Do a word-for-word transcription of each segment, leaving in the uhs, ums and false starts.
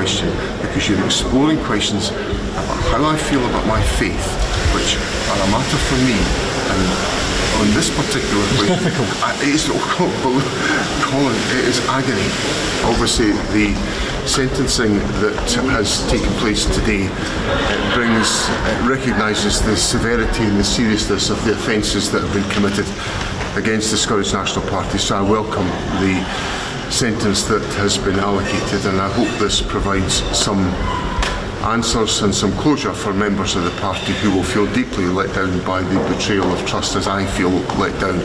question, because you're exploring questions about how I feel about my faith, which are a matter for me. And on this particular question, it is, Colin, it is agony. Obviously, the sentencing that has taken place today, it brings, it recognises the severity and the seriousness of the offences that have been committed against the Scottish National Party. So I welcome the sentence that has been allocated, and I hope this provides some answers and some closure for members of the party who will feel deeply let down by the betrayal of trust, as I feel let down.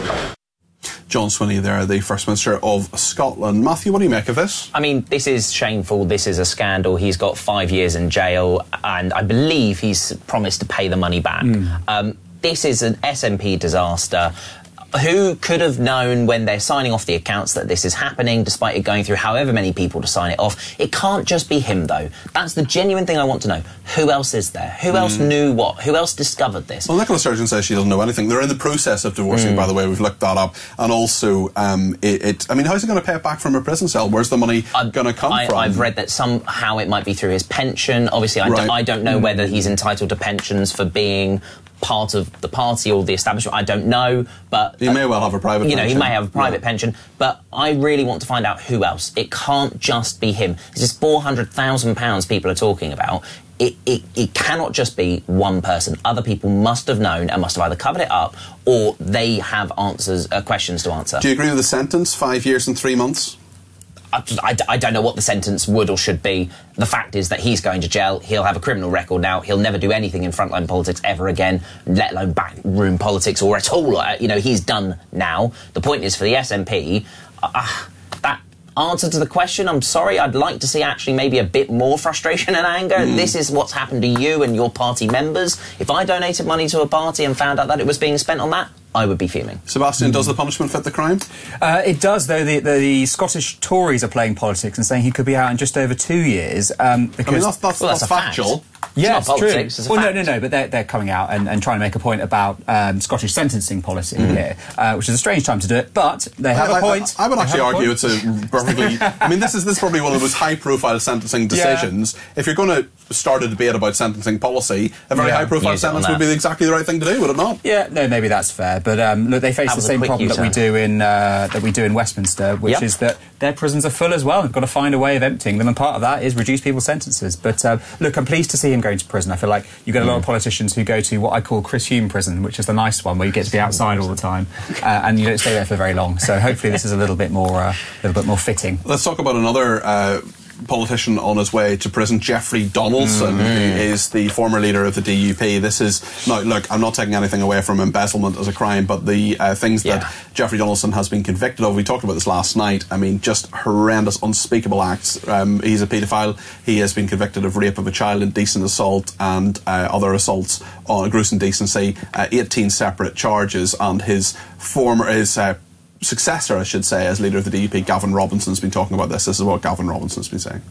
John Swinney there, the First Minister of Scotland. Matthew, what do you make of this? I mean, this is shameful. This is a scandal. He's got five years in jail, and I believe he's promised to pay the money back. Mm. Um, this is an S N P disaster. Who could have known when they're signing off the accounts that this is happening, despite it going through however many people to sign it off? It can't just be him, though. That's the genuine thing I want to know. Who else is there? Who mm. else knew what? Who else discovered this? Well, Nicola Sturgeon says she doesn't know anything. They're in the process of divorcing, mm. by the way. We've looked that up. And also, um, it, it, I mean, how's he going to pay it back from a prison cell? Where's the money going to come I, from? I've read that somehow it might be through his pension. Obviously, I, right. don't, I don't know mm. whether he's entitled to pensions for being part of the party or the establishment. I don't know, but he may well have a private you know pension. he may have a private yeah. pension, but I really want to find out who else. It can't just be him. This is four hundred thousand pounds people are talking about. It, it, it cannot just be one person. Other people must have known and must have either covered it up or they have answers, uh, questions to answer. Do you agree with the sentence, five years and three months? I, I, I don't know what the sentence would or should be. The fact is that he's going to jail. He'll have a criminal record now. He'll never do anything in frontline politics ever again, let alone backroom politics or at all. You know, he's done now. The point is, for the S N P, uh, that answer to the question, I'm sorry, I'd like to see actually maybe a bit more frustration and anger. Mm. This is what's happened to you and your party members. If I donated money to a party and found out that it was being spent on that, I would be fuming. Sebastian, mm. does the punishment fit the crime? Uh, it does, though. The, the, the Scottish Tories are playing politics and saying he could be out in just over two years. Um, because I mean, that's, that's, well, that's, that's factual. Fact. Yeah, it's, it's true. It's a well, fact. no, no, no, but they're, they're coming out and, and trying to make a point about um, Scottish sentencing policy mm. here, uh, which is a strange time to do it, but they have I, a point. I, I would they actually argue it's a perfectly... I mean, this is, this is probably one of the most high-profile sentencing decisions. Yeah. If you're going to start a debate about sentencing policy, a very yeah. high-profile sentence would be exactly the right thing to do, would it not? Yeah, no, maybe that's fair, but um, look, they face that the same problem that we do in uh, that we do in Westminster, which yep. is that their prisons are full as well. We've got to find a way of emptying them, and part of that is reduce people's sentences. But uh, look, I'm pleased to see him going to prison. I feel like you get a lot of politicians who go to what I call Chris Hume prison, which is the nice one where you get to be outside all the time, uh, and you don't stay there for very long. So hopefully this is a little bit more, uh, a little bit more fitting. Let's talk about another Uh politician on his way to prison, Jeffrey Donaldson, mm-hmm. who is the former leader of the D U P. This is, now look, I'm not taking anything away from embezzlement as a crime, but the uh, things yeah. that Jeffrey Donaldson has been convicted of, we talked about this last night, I mean, just horrendous, unspeakable acts. Um, he's a paedophile. He has been convicted of rape of a child, indecent assault, and uh, other assaults on gross indecency, uh, eighteen separate charges, and his former, his uh, successor, I should say, as leader of the D U P, Gavin Robinson's been talking about this. This is what Gavin Robinson's been saying.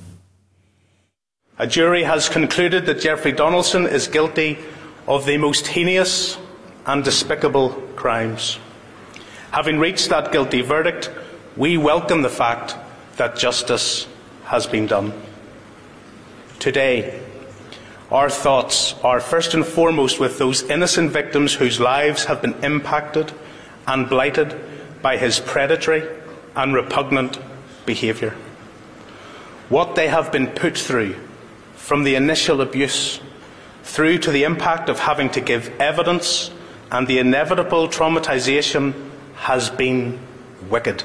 A jury has concluded that Jeffrey Donaldson is guilty of the most heinous and despicable crimes. Having reached that guilty verdict, we welcome the fact that justice has been done. Today, our thoughts are first and foremost with those innocent victims whose lives have been impacted and blighted by his predatory and repugnant behaviour. What they have been put through, from the initial abuse through to the impact of having to give evidence and the inevitable traumatisation, has been wicked.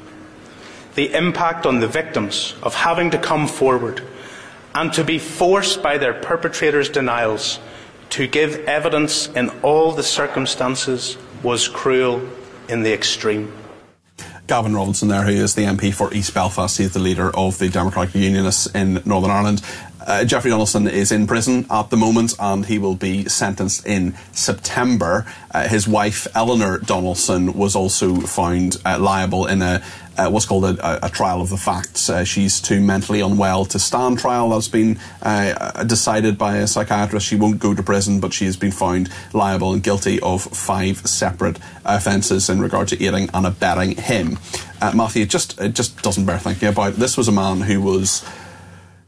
The impact on the victims of having to come forward and to be forced by their perpetrators' denials to give evidence in all the circumstances was cruel in the extreme. Gavin Robinson there, who is the M P for East Belfast. He's the leader of the Democratic Unionists in Northern Ireland. Uh, Jeffrey Donaldson is in prison at the moment and he will be sentenced in September. Uh, his wife, Eleanor Donaldson, was also found uh, liable in a uh, what's called a, a trial of the facts. Uh, she's too mentally unwell to stand trial. That's been uh, decided by a psychiatrist. She won't go to prison, but she has been found liable and guilty of five separate offences in regard to aiding and abetting him. Uh, Matthew, it just, it just doesn't bear thinking about. This was a man who was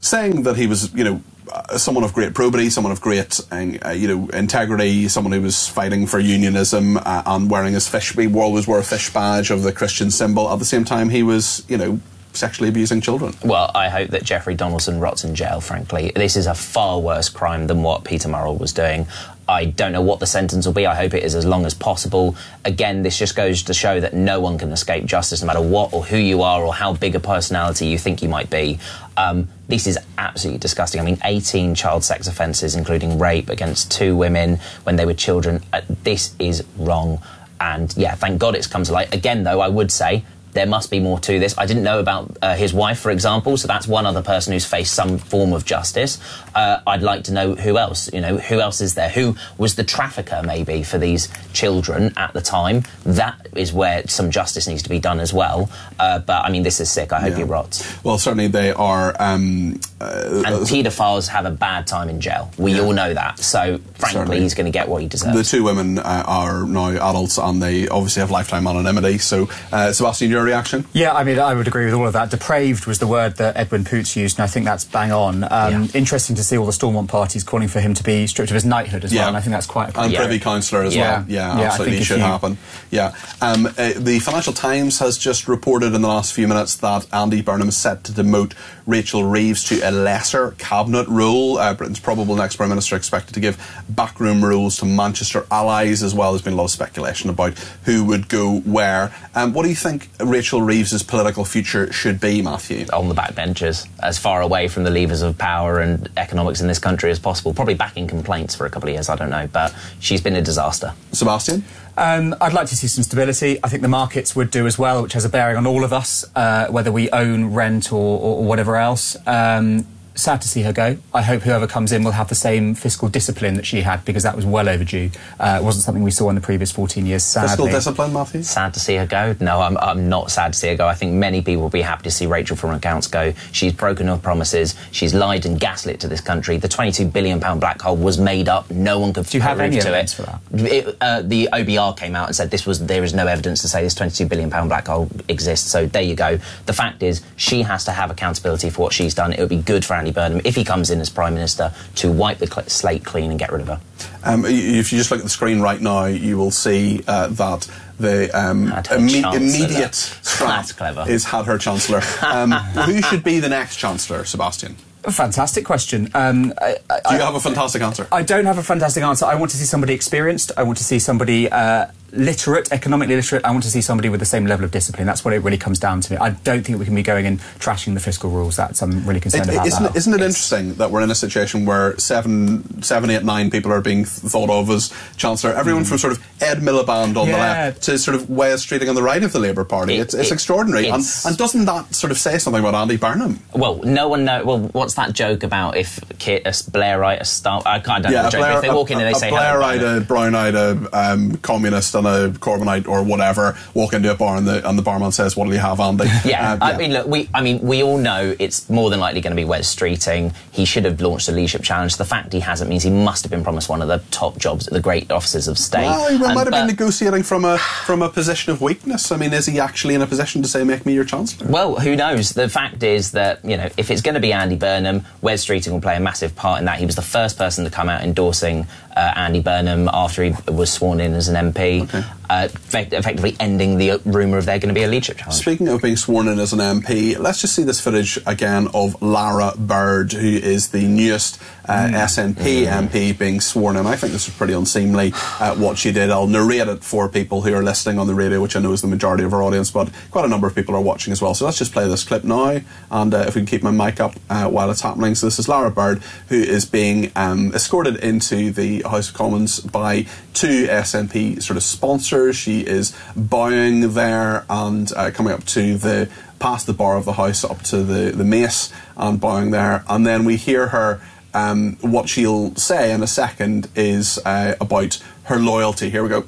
saying that he was, you know, uh, someone of great probity, someone of great, uh, you know, integrity, someone who was fighting for unionism uh, and wearing his fish, he always wore a fish badge of the Christian symbol. At the same time, he was, you know, sexually abusing children. Well, I hope that Jeffrey Donaldson rots in jail, frankly. This is a far worse crime than what Peter Murrell was doing. I don't know what the sentence will be. I hope it is as long as possible. Again, this just goes to show that no one can escape justice, no matter what or who you are or how big a personality you think you might be. Um, this is absolutely disgusting. I mean, eighteen child sex offences, including rape against two women when they were children. Uh, this is wrong. And, yeah, thank God it's come to light. Again, though, I would say there must be more to this. I didn't know about uh, his wife, for example, so that's one other person who's faced some form of justice. Uh, I'd like to know who else, you know, who else is there? Who was the trafficker, maybe, for these children at the time? That is where some justice needs to be done as well. Uh, but, I mean, this is sick. I hope yeah. he rots. Well, certainly they are... Um, uh, and paedophiles have a bad time in jail. We yeah. all know that. So, frankly, certainly. He's going to get what he deserves. The two women uh, are now adults and they obviously have lifetime anonymity. So, uh, Sebastian, your reaction? Yeah, I mean, I would agree with all of that. Depraved was the word that Edwin Poots used, and I think that's bang on. Um, yeah. Interesting to see all the Stormont parties calling for him to be stripped of his knighthood as yeah. well, and I think that's quite a And yeah. Privy Councillor as yeah. well. Yeah, yeah absolutely should you... happen. Yeah. Um, uh, the Financial Times has just reported in the last few minutes that Andy Burnham is set to demote Rachel Reeves to a lesser cabinet role. Uh, Britain's probable next Prime Minister expected to give backroom rules to Manchester allies as well. There's been a lot of speculation about who would go where. Um, what do you think Rachel Reeves' political future should be, Matthew? On the backbenches, as far away from the levers of power and economics in this country as possible. Probably backing complaints for a couple of years, I don't know, but she's been a disaster. Sebastian? Um, I'd like to see some stability. I think the markets would do as well, which has a bearing on all of us, uh, whether we own, rent or, or whatever else. Um, sad to see her go. I hope whoever comes in will have the same fiscal discipline that she had, because that was well overdue. Uh, it wasn't something we saw in the previous fourteen years, sadly. Fiscal discipline, Matthew? Sad to see her go? No, I'm, I'm not sad to see her go. I think many people will be happy to see Rachel from accounts go. She's broken her promises. She's lied and gaslit to this country. The twenty-two billion pound black hole was made up. No one could Do you have any to evidence it. for that? It, uh, the O B R came out and said this was there is no evidence to say this twenty-two billion pound black hole exists. So there you go. The fact is, she has to have accountability for what she's done. It would be good for Andy Burnham if he comes in as Prime Minister to wipe the cl- slate clean and get rid of her. Um, if you just look at the screen right now, you will see uh, that the um, imme- immediate strap is had her Chancellor. Um, who should be the next Chancellor, Sebastian? A fantastic question. Um, I, I, Do you have a fantastic answer? I don't have a fantastic answer. I want to see somebody experienced. I want to see somebody uh, literate, economically literate. I want to see somebody with the same level of discipline. That's what it really comes down to. I don't think we can be going and trashing the fiscal rules. That's I'm really concerned it, about isn't, that. Isn't it it's, interesting that we're in a situation where seven, seven, eight, nine people are being thought of as Chancellor? Everyone mm. from sort of Ed Miliband on yeah. the left to sort of Wes Streeting on the right of the Labour Party. It, it's, it's it, extraordinary. It's, and, and doesn't that sort of say something about Andy Burnham? Well, no one knows. Well, what's that joke about if Kit, a Blairite, a star... I can't, I don't yeah, know the joke. Blair, if they walk in and they a say... Blairite, a Brownite, a um, communist and a Corbynite or whatever walk into a bar and the, and the barman says, "What do you have, Andy?" Yeah, uh, I yeah. mean, look, we, I mean, we all know it's more than likely going to be Wes Streeting. He should have launched a leadership challenge. The fact he hasn't means he must have been promised one of the top jobs at the great offices of state. Well, he and, might have but, been negotiating from a from a position of weakness. I mean, is he actually in a position to say, "Make me your Chancellor"? Well, who knows? The fact is that, you know, if it's going to be Andy Burnham, Wes Streeting will play a massive part in that. He was the first person to come out endorsing uh, Andy Burnham after he was sworn in as an M P, okay. uh, effect- effectively ending the rumour of there going to be a leadership challenge. Speaking of being sworn in as an M P, let's just see this footage again of Lara Bird, who is the newest uh, mm. S N P mm. M P being sworn in. I think this is pretty unseemly, uh, what she did. I'll narrate it for people who are listening on the radio, which I know is the majority of our audience, but quite a number of people are watching as well. So let's just play this clip now, and uh, if we can keep my mic up uh, while it's happening. So this is Lara Bird, who is being um, escorted into the House of Commons by two S N P sort of sponsors. She is bowing there and uh, coming up to the past the bar of the House up to the, the mace and bowing there, and then we hear her um, what she'll say in a second is uh, about her loyalty. Here we go.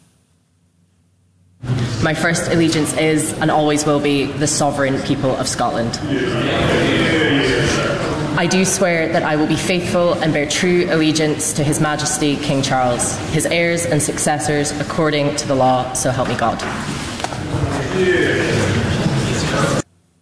My first allegiance is and always will be the sovereign people of Scotland. I do swear that I will be faithful and bear true allegiance to His Majesty King Charles, his heirs and successors according to the law, so help me God.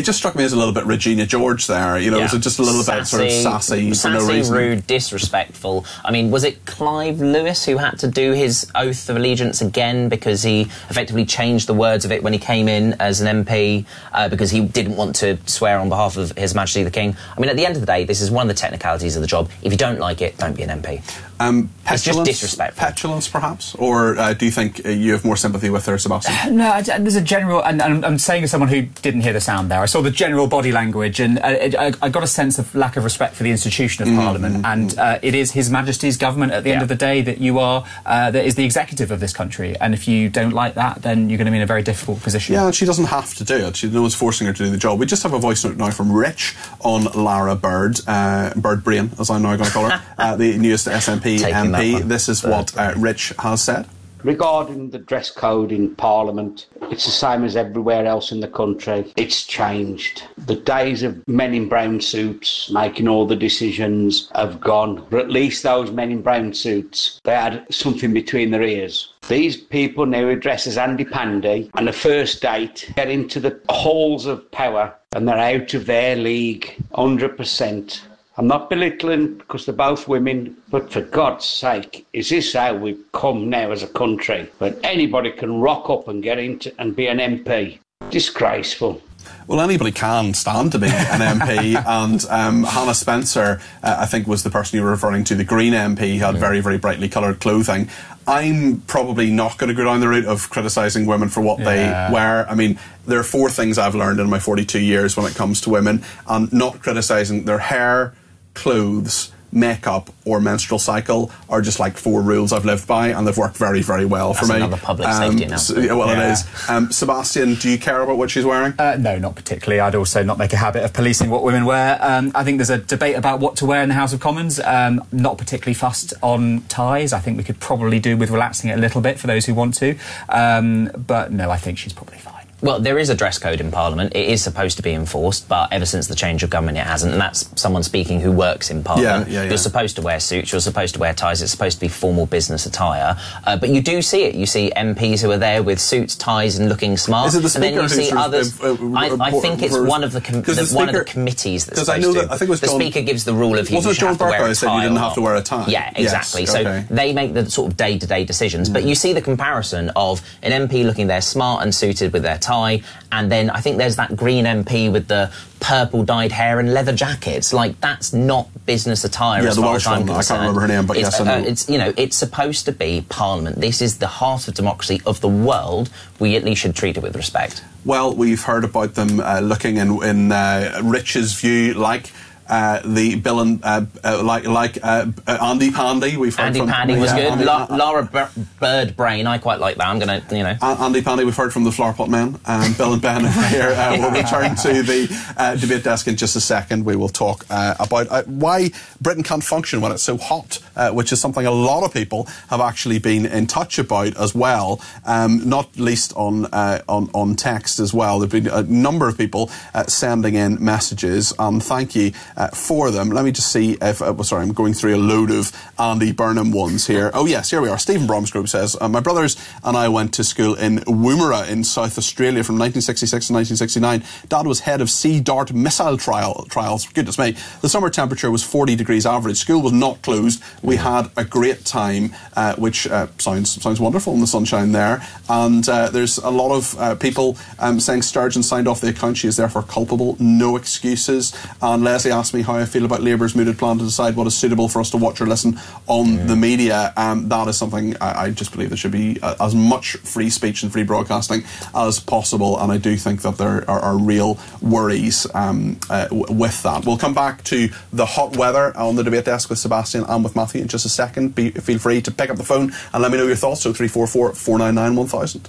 it just struck me as a little bit Regina George there. You know, Yeah. it was just a little sassy, bit sort of sassy, sassy, for no reason. rude, disrespectful. I mean, was it Clive Lewis who had to do his oath of allegiance again because he effectively changed the words of it when he came in as an M P uh, because he didn't want to swear on behalf of His Majesty the King? I mean, at the end of the day, this is one of the technicalities of the job. If you don't like it, don't be an M P. Um, It's just petulance, disrespectful. petulance, perhaps, or uh, do you think uh, you have more sympathy with her, Sebastian? No, I- there's a general, and, and I'm saying as someone who didn't hear the sound there, I saw the general body language, and uh, it, I, I got a sense of lack of respect for the institution of Mm, Parliament, mm, and uh, it is His Majesty's government at the end Yeah. of the day that you are, uh, that is the executive of this country, and if you don't like that, then you're going to be in a very difficult position. Yeah, and she doesn't have to do it. She, no one's forcing her to do the job. We just have a voice note now from Rich on Lara Bird, uh, Bird Brain, as I'm now going to call her, uh, the newest S N P Taking M that P. one. This is Bird what uh, Rich has said. Regarding the dress code in Parliament, it's the same as everywhere else in the country. It's changed. The days of men in brown suits making all the decisions have gone. But at least those men in brown suits, they had something between their ears. These people now are dressed as Andy Pandy, and the first date get into the halls of power and they're out of their league, one hundred percent. I'm not belittling because they're both women, but for God's sake, is this how we've come now as a country? When anybody can rock up and get into and be an M P? Disgraceful. Well, anybody can stand to be an M P, and um, Hannah Spencer, uh, I think, was the person you were referring to, the Green M P, had very, very brightly coloured clothing. I'm probably not going to go down the route of criticising women for what Yeah. they wear. I mean, there are four things I've learned in my forty-two years when it comes to women, and not criticising their hair, clothes, makeup or menstrual cycle are just like four rules I've lived by, and they've worked very, very well for That's me. another public safety so- announcement. yeah, well, Yeah. it is. Um, Sebastian, do you care about what she's wearing? Uh, no, not particularly. I'd also not make a habit of policing what women wear. Um, I think there's a debate about what to wear in the House of Commons. Um, not particularly fussed on ties. I think we could probably do with relaxing it a little bit for those who want to. Um, but no, I think she's probably fine. Well, there is a dress code in Parliament. It is supposed to be enforced, but ever since the change of government, it hasn't. And that's someone speaking who works in Parliament. Yeah, yeah, yeah. You're supposed to wear suits. You're supposed to wear ties. It's supposed to be formal business attire. Uh, but you do see it. You see M Ps who are there with suits, ties, and looking smart. Is it the and then Speaker you who see sort of, others. uh, uh, I, I report- think it's refers- one of the, com- 'Cause the the one of the Speaker- committees that's 'cause I supposed know to. that- I think it was the John- Speaker gives the rule of you Wasn't it should John have to wear a Bercow said you tie didn't or have to not. wear a tie? Yeah, Yes, exactly. okay. So they make the sort of day-to-day decisions. But you see the comparison of an M P looking there smart and suited with their tie, and then I think there's that Green M P with the purple dyed hair and leather jackets. Like, that's not business attire Yeah, as the far Welsh as I'm one, I can't concerned. remember her name, but it's, yes, I know. uh, it's, you know, it's supposed to be Parliament. This is the heart of democracy of the world. We at least should treat it with respect. Well, we've heard about them uh, looking in, in uh, Rich's view like uh, the Bill and uh, uh, like like uh, uh, Andy Pandy. We've heard Andy from Pandy was yeah, good. Andy, La- uh, Lara Bir- Bird Brain, I quite like that. I'm going to, you know. Uh, Andy Pandy, we've heard from the Flowerpot Men. Um, Bill and Ben over here. Uh, we'll return to the uh, debate desk in just a second. We will talk uh, about uh, why Britain can't function when it's so hot, uh, which is something a lot of people have actually been in touch about as well, um, not least on, uh, on on text as well. There have been a number of people uh, sending in messages, and thank you uh, for them. Let me just see if... Uh, sorry, I'm going through a load of Andy Burnham ones here. Oh, yes, here we are. Stephen Bromsgrove says, uh, my brothers and I went to school in Woomera in South Australia from nineteen sixty-six to nineteen sixty-nine. Dad was head of Sea Dart missile trial, trials. Goodness me. The summer temperature was forty degrees average. School was not closed. We had a great time, uh, which uh, sounds sounds wonderful in the sunshine there. And uh, there's a lot of uh, people um, saying Sturgeon signed off the account. She is therefore culpable. No excuses. And Leslie asked me how I feel about Labour's mooted plan to decide what is suitable for us to watch or listen on yeah. the media. Um, that is something I, I just believe there should be uh, as much free speech and free broadcasting as possible, and I do think that there are, are real worries um, uh, w- with that. We'll come back to the hot weather on the debate desk with Sebastian and with Matthew in just a second. Be, feel free to pick up the phone and let me know your thoughts. So three four four, four nine nine, one thousand.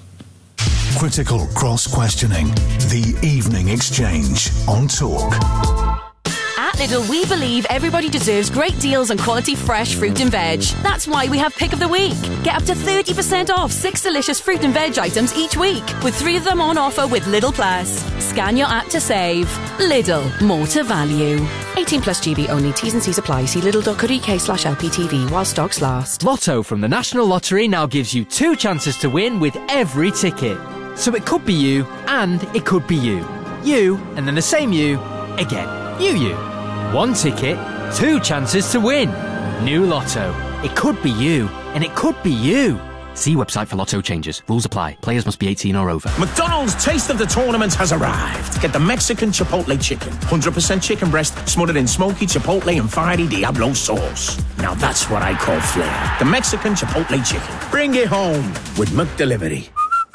Critical cross-questioning. The Evening Exchange on Talk. At Lidl, we believe everybody deserves great deals on quality fresh fruit and veg. That's why we have Pick of the Week. Get up to thirty percent off six delicious fruit and veg items each week, with three of them on offer with Lidl Plus. Scan your app to save. Lidl, more to value. eighteen plus G B only. T's and C's apply. See lidl.co.uk slash LPTV while stocks last. Lotto from the National Lottery now gives you two chances to win with every ticket. So it could be you, and it could be you. you, and then the same you again. You, you. One ticket, two chances to win. New Lotto. It could be you, and it could be you. See website for Lotto changes. Rules apply. Players must be eighteen or over. McDonald's Taste of the Tournament has arrived. Get the Mexican Chipotle Chicken. one hundred percent chicken breast smothered in smoky Chipotle and fiery Diablo sauce. Now that's what I call flair. The Mexican Chipotle Chicken. Bring it home with McDelivery.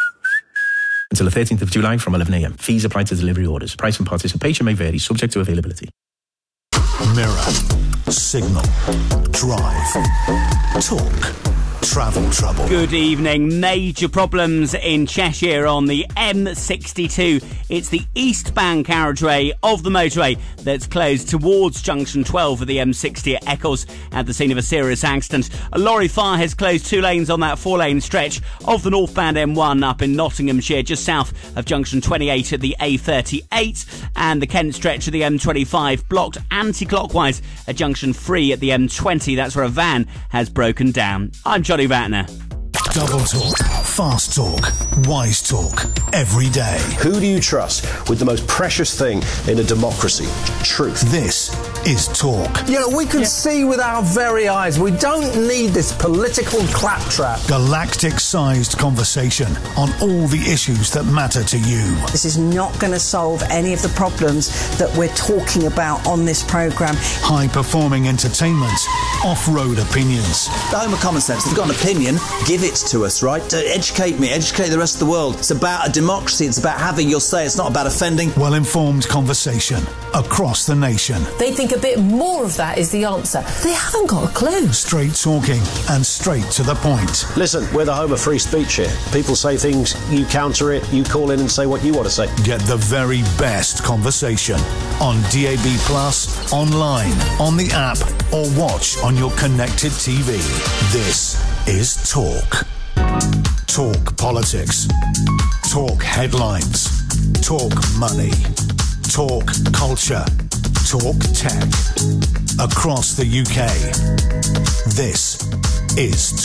Until the thirteenth of July from eleven a m. Fees apply to delivery orders. Price and participation may vary, subject to availability. Mirror, Signal, Drive, Talk, Travel Trouble. Good evening. Major problems in Cheshire on the M sixty-two. It's the eastbound carriageway of the motorway that's closed towards junction twelve of the M sixty at Eccles at the scene of a serious accident. A lorry fire has closed two lanes on that four-lane stretch of the northbound M one up in Nottinghamshire, just south of junction twenty-eight at the A thirty-eight, and the Kent stretch of the M twenty-five blocked anti-clockwise at junction three at the M twenty. That's where a van has broken down. I'm Johnny Ratner. Double talk, fast talk, wise talk, every day. Who do you trust with the most precious thing in a democracy? Truth. This is Talk. You know, we can yeah. see with our very eyes. We don't need this political claptrap. Galactic-sized conversation on all the issues that matter to you. This is not going to solve any of the problems that we're talking about on this programme. High-performing entertainment, off-road opinions. The home of common sense. If you've got an opinion, give it to us, right? To educate me, educate the rest of the world. It's about a democracy. It's about having your say. It's not about offending. Well-informed conversation across the nation. They think a bit more of that is the answer. They haven't got a clue. Straight talking and straight to the point. Listen, we're the home of free speech here. People say things, you counter it, you call in and say what you want to say. Get the very best conversation on D A B Plus, online, on the app, or watch on your connected T V. This is Talk. Talk politics. Talk headlines. Talk money. Talk culture. Talk tech. Across the U K. This is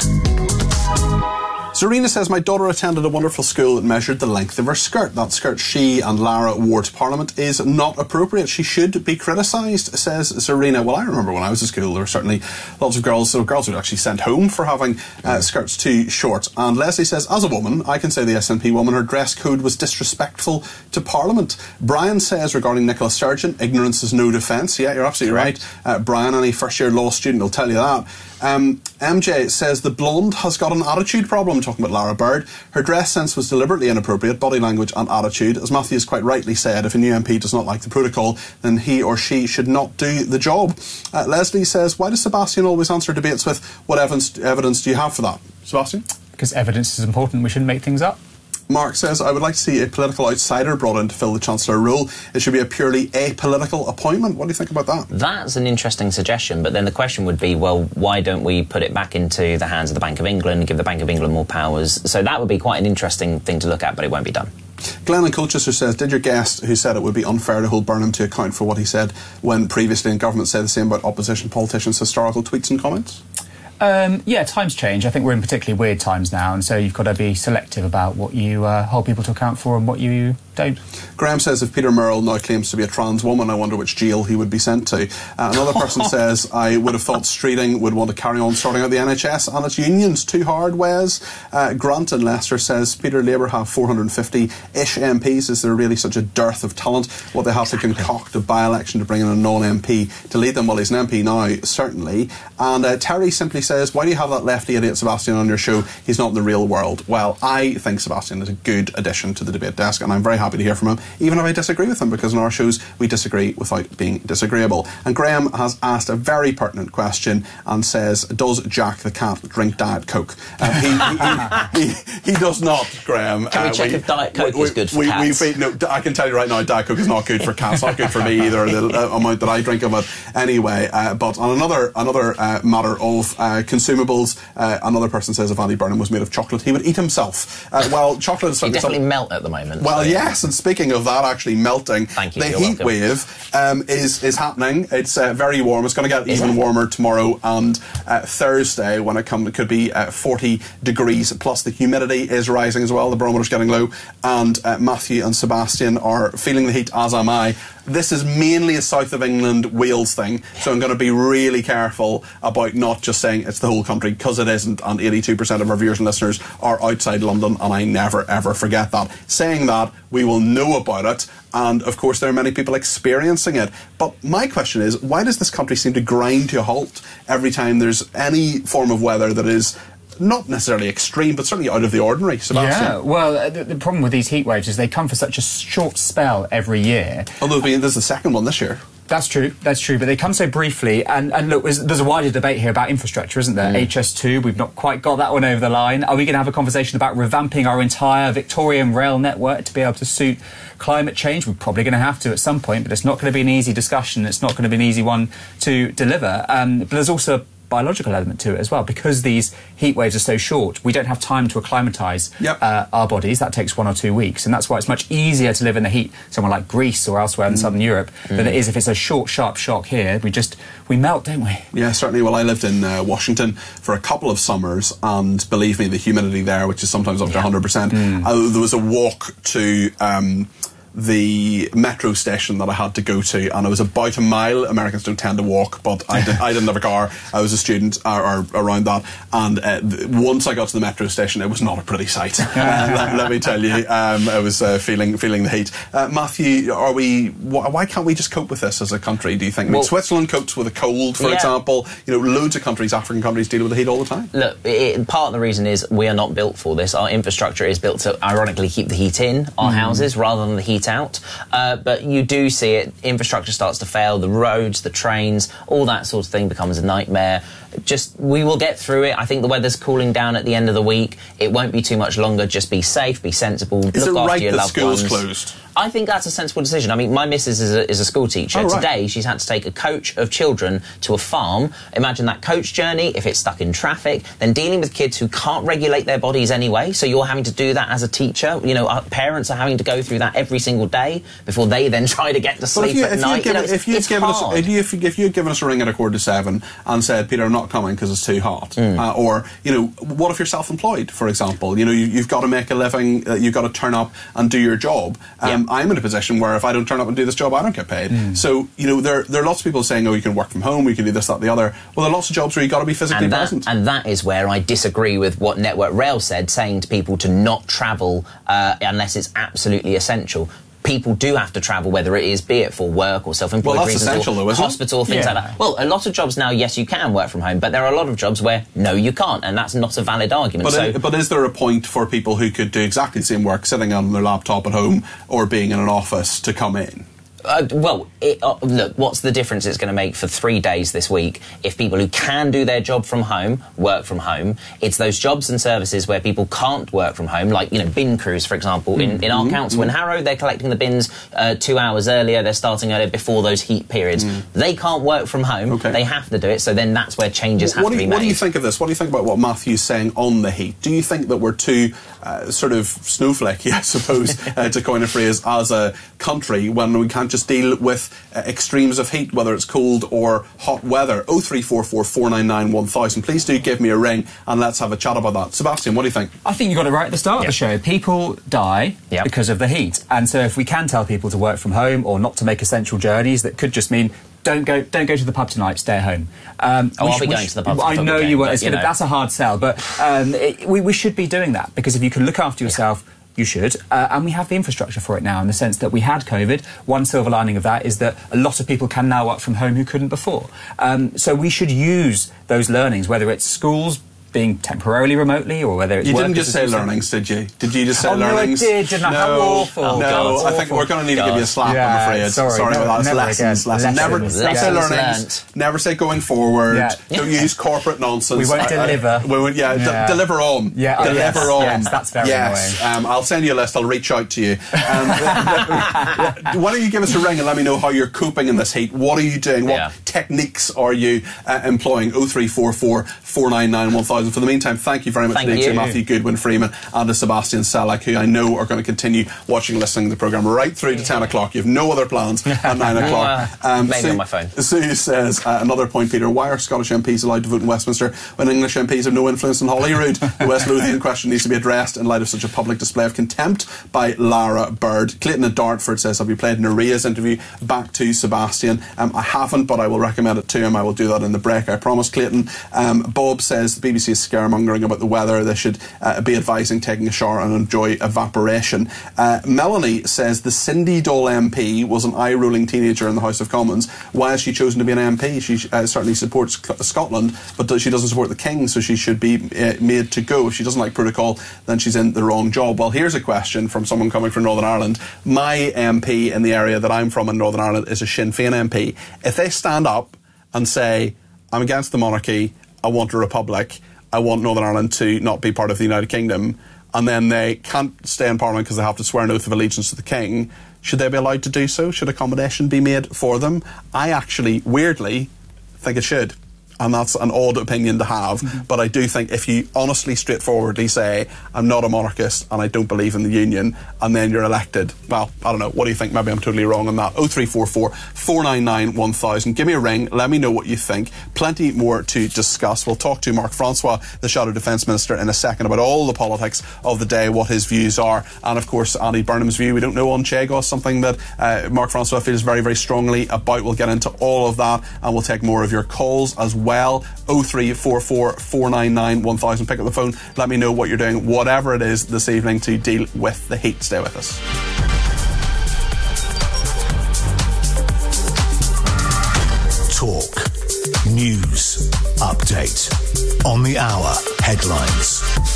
Talk. Serena says, my daughter attended a wonderful school that measured the length of her skirt. That skirt she and Lara wore to Parliament is not appropriate. She should be criticised, says Serena. Well, I remember when I was at school, there were certainly lots of girls, so girls were actually sent home for having uh, skirts too short. And Leslie says, as a woman, I can say the S N P woman, her dress code was disrespectful to Parliament. Brian says, regarding Nicola Sturgeon, ignorance is no defence. Yeah, you're absolutely right. Uh, Brian, any first-year law student will tell you that. Um, M J says the blonde has got an attitude problem, talking about Lara Bird. Her dress sense was deliberately inappropriate, body language and attitude. As Matthew has quite rightly said, if a new M P does not like the protocol, then he or she should not do the job. Uh, Leslie says, why does Sebastian always answer debates with, what evidence, evidence do you have for that? Sebastian? Because evidence is important, we shouldn't make things up. Mark says, I would like to see a political outsider brought in to fill the Chancellor role. It should be a purely apolitical appointment. What do you think about that? That's an interesting suggestion, but then the question would be, well, why don't we put it back into the hands of the Bank of England, give the Bank of England more powers? So that would be quite an interesting thing to look at, but it won't be done. Glenn in Colchester says, did your guest who said it would be unfair to hold Burnham to account for what he said when previously in government say the same about opposition politicians' historical tweets and comments? Um, yeah, times change. I think we're in particularly weird times now, and so you've got to be selective about what you uh, hold people to account for and what you don't. Graham says, if Peter Murrell now claims to be a trans woman, I wonder which jail he would be sent to. Uh, another person says, I would have thought Streeting would want to carry on sorting out the N H S and its unions too hard, Wes. Uh, Grant in Leicester says, Peter, Labour have four hundred fifty-ish M Ps. Is there really such a dearth of talent? What they have exactly. to concoct a by-election to bring in a non-M P to lead them? Well, he's an M P now, certainly. And uh, Terry simply says, why do you have that lefty idiot Sebastian on your show? He's not in the real world. Well, I think Sebastian is a good addition to the debate desk, and I'm very happy to hear from him, even if I disagree with him, because in our shows we disagree without being disagreeable. And Graham has asked a very pertinent question and says, does Jack the cat drink Diet Coke? Uh, he, he, he, he does not, Graham. Can we uh, check we, if Diet Coke we, is good for we, cats? We, no, I can tell you right now, Diet Coke is not good for cats. Not good for me either, the uh, amount that I drink of it anyway. Uh, but on another another uh, matter of uh, consumables, uh, another person says if Andy Burnham was made of chocolate, he would eat himself. Uh, well, chocolate is he definitely something, melt at the moment. Well, so. yeah, Yes, and speaking of that actually melting, Thank you, the you're heat welcome. wave um, is, is happening. It's uh, very warm. It's going to get Is even it? warmer tomorrow and uh, Thursday when it, come, it could be uh, forty degrees. Plus the humidity is rising as well. The barometer's getting low. And uh, Matthew and Sebastian are feeling the heat, as am I. This is mainly a south of England, Wales thing, so I'm going to be really careful about not just saying it's the whole country, because it isn't, and eighty-two percent of our viewers and listeners are outside London, and I never ever forget that. Saying that, we will know about it, and of course there are many people experiencing it. But my question is, why does this country seem to grind to a halt every time there's any form of weather that is not necessarily extreme, but certainly out of the ordinary, Sebastian? Yeah, well, uh, the, the problem with these heat waves is they come for such a short spell every year. Although there's the second one this year. That's true, that's true, but they come so briefly, and, and look, there's, there's a wider debate here about infrastructure, isn't there? Mm. H S two, we've not quite got that one over the line. Are we going to have a conversation about revamping our entire Victorian rail network to be able to suit climate change? We're probably going to have to at some point, but it's not going to be an easy discussion, it's not going to be an easy one to deliver. Um, but there's also a biological element to it as well, because these heat waves are so short. We don't have time to acclimatise yep. uh, our bodies. That takes one or two weeks, and that's why it's much easier to live in the heat somewhere like Greece or elsewhere in Mm. southern Europe Mm. than it is if it's a short, sharp shock here. We just we melt, don't we? Yeah, certainly. Well, I lived in uh, Washington for a couple of summers, and believe me, the humidity there, which is sometimes up to one hundred percent, Mm. uh, there was a walk to Um, the metro station that I had to go to, and it was about a mile. Americans don't tend to walk, but I, did, I didn't have a car. I was a student or, or around that, and uh, th- once I got to the metro station, it was not a pretty sight. uh, let, let me tell you, um, I was uh, feeling feeling the heat. Uh, Matthew, are we? Wh- why can't we just cope with this as a country? Do you think? I mean, Well- Switzerland copes with a cold, for Yeah. example. You know, loads of countries, African countries, deal with the heat all the time. Look, it, part of the reason is we are not built for this. Our infrastructure is built to, ironically, keep the heat in our Mm. houses rather than the heat out. Uh, but you do see it. Infrastructure starts to fail. The roads, the trains, all that sort of thing becomes a nightmare. Just, we will get through it. I think the weather's cooling down at the end of the week. It won't be too much longer. Just be safe, be sensible, Is look it after right your that loved schools ones. closed? I think that's a sensible decision. I mean, my missus is a, is a school teacher. Oh, right. Today, she's had to take a coach of children to a farm. Imagine that coach journey, if it's stuck in traffic, then dealing with kids who can't regulate their bodies anyway, so you're having to do that as a teacher. You know, our parents are having to go through that every single day before they then try to get to But sleep if you, at if night. you'd You know, given, it's, if you'd it's given us, hard. if you if, if you'd given us a ring at a quarter to seven and said, Peter, I'm not coming because it's too hot, Mm. uh, or you know, what if you're self-employed, for example? You know, you, you've got to make a living, uh, you've got to turn up and do your job. Um, I'm in a position where if I don't turn up and do this job, I don't get paid. Mm. So you know, there there are lots of people saying, oh, you can work from home, you can do this, that, the other. Well, there are lots of jobs where you've got to be physically and that, present. and that is where I disagree with what Network Rail said, saying to people to not travel uh, unless it's absolutely essential. People do have to travel, whether it is, be it for work or self-employed Well, that's reasons, essential, or though, isn't it? hospital, things Yeah. like that. Well, a lot of jobs now, yes, you can work from home, but there are a lot of jobs where, no, you can't, and that's not a valid argument. But, so, in, but is there a point for people who could do exactly the same work sitting on their laptop at home or being in an office to come in? Uh, well, it, uh, look, what's the difference it's going to make for three days this week if people who can do their job from home work from home? It's those jobs and services where people can't work from home, like, you know, bin crews, for example. In, Mm. in our Mm. council Mm. in Harrow, they're collecting the bins uh, two hours earlier. They're starting earlier before those heat periods. Mm. They can't work from home. Okay. They have to do it, so then that's where changes have What to do, be you, made. what do you think of this? What do you think about what Matthew's saying on the heat? Do you think that we're too uh, sort of snowflakey, I suppose, uh, to coin a phrase, as a country when we can't just deal with uh, extremes of heat, whether it's cold or hot weather? oh three four four, four nine nine, one thousand. Please do give me a ring and let's have a chat about that. Sebastian, what do you think? I think you got it right at the start of the show. People die Yep. because of the heat, and so if we can tell people to work from home or not to make essential journeys, that could just mean don't go don't go to the pub tonight, stay at home. Um, Oh, we I'll sh- be we going sh- to the pub for the I football know game, you will. but, It's you gonna, know. that's a hard sell, but um, it, we, we should be doing that, because if you can look after yourself, you should. Uh, and we have the infrastructure for it now, in the sense that we had COVID. One silver lining of that is that a lot of people can now work from home who couldn't before. Um, so we should use those learnings, whether it's schools being temporarily remotely or whether it's You didn't work just say assistants. learnings, did you? Did you just say Oh, no, I learnings? did, didn't I? No, How awful. No, Oh, God, I think awful. we're going to need to give you a slap, Yeah, I'm afraid. sorry, about never- that. It's never lessons. again. lessons. Never, Lessons. never say Lessons learnings. learnt. Never say going forward. Yeah. Don't use corporate nonsense. We won't I- I- deliver. we won't, yeah, Yeah. D- deliver on. Yeah, oh, deliver yes, on. yes, that's very yes. Um, I'll send you a list. I'll reach out to you. Um, why don't you give us a ring and let me know how you're coping in this heat? What are you doing? What Yeah. techniques are you uh, employing? oh three four four, four nine nine one thousand. For the meantime, thank you very much Thank indeed you. to Matthew Goodwin Freeman and to Sebastian Selleck, who I know are going to continue watching, listening to the programme right through to ten o'clock. You have no other plans at nine o'clock. Um, Maybe on my phone. Sue says, uh, another point, Peter, why are Scottish M Ps allowed to vote in Westminster when English M Ps have no influence in Holyrood? The West Lothian question needs to be addressed in light of such a public display of contempt by Lara Bird. Clayton at Dartford says, have you played Nerea's interview back to Sebastian? Um, I haven't, but I will recommend it to him. I will do that in the break, I promise, Clayton. Um, Bob says the B B C is scaremongering about the weather. They should uh, be advising taking a shower and enjoy evaporation. Uh, Melanie says the Cindy Dole M P was an eye-rolling teenager in the House of Commons. Why has she chosen to be an M P? She uh, certainly supports Scotland, but she doesn't support the King, so she should be uh, made to go. If she doesn't like protocol, then she's in the wrong job. Well, here's a question from someone coming from Northern Ireland. My M P in the area that I'm from in Northern Ireland is a Sinn Féin M P. If they stand up and say, I'm against the monarchy, I want a republic, I want Northern Ireland to not be part of the United Kingdom, and then they can't stay in Parliament because they have to swear an oath of allegiance to the King, should they be allowed to do so? Should accommodation be made for them? I actually, weirdly, think it should. And that's an odd opinion to have, mm-hmm. but I do think if you honestly, straightforwardly say, I'm not a monarchist and I don't believe in the Union, and then you're elected, well, I don't know, what do you think? Maybe I'm totally wrong on that. oh three four four, four nine nine, one thousand. Give me a ring, let me know what you think. Plenty more to discuss. We'll talk to Mark Francois, the Shadow Defence Minister, in a second about all the politics of the day, what his views are, and of course Andy Burnham's view, we don't know, on Chagos, something that uh, Mark Francois feels very, very strongly about. We'll get into all of that, and we'll take more of your calls as well. Well, oh three four four, four nine nine, one thousand. Pick up the phone, let me know what you're doing, whatever it is this evening, to deal with the heat. Stay with us. Talk. News. Update. On the hour. Headlines.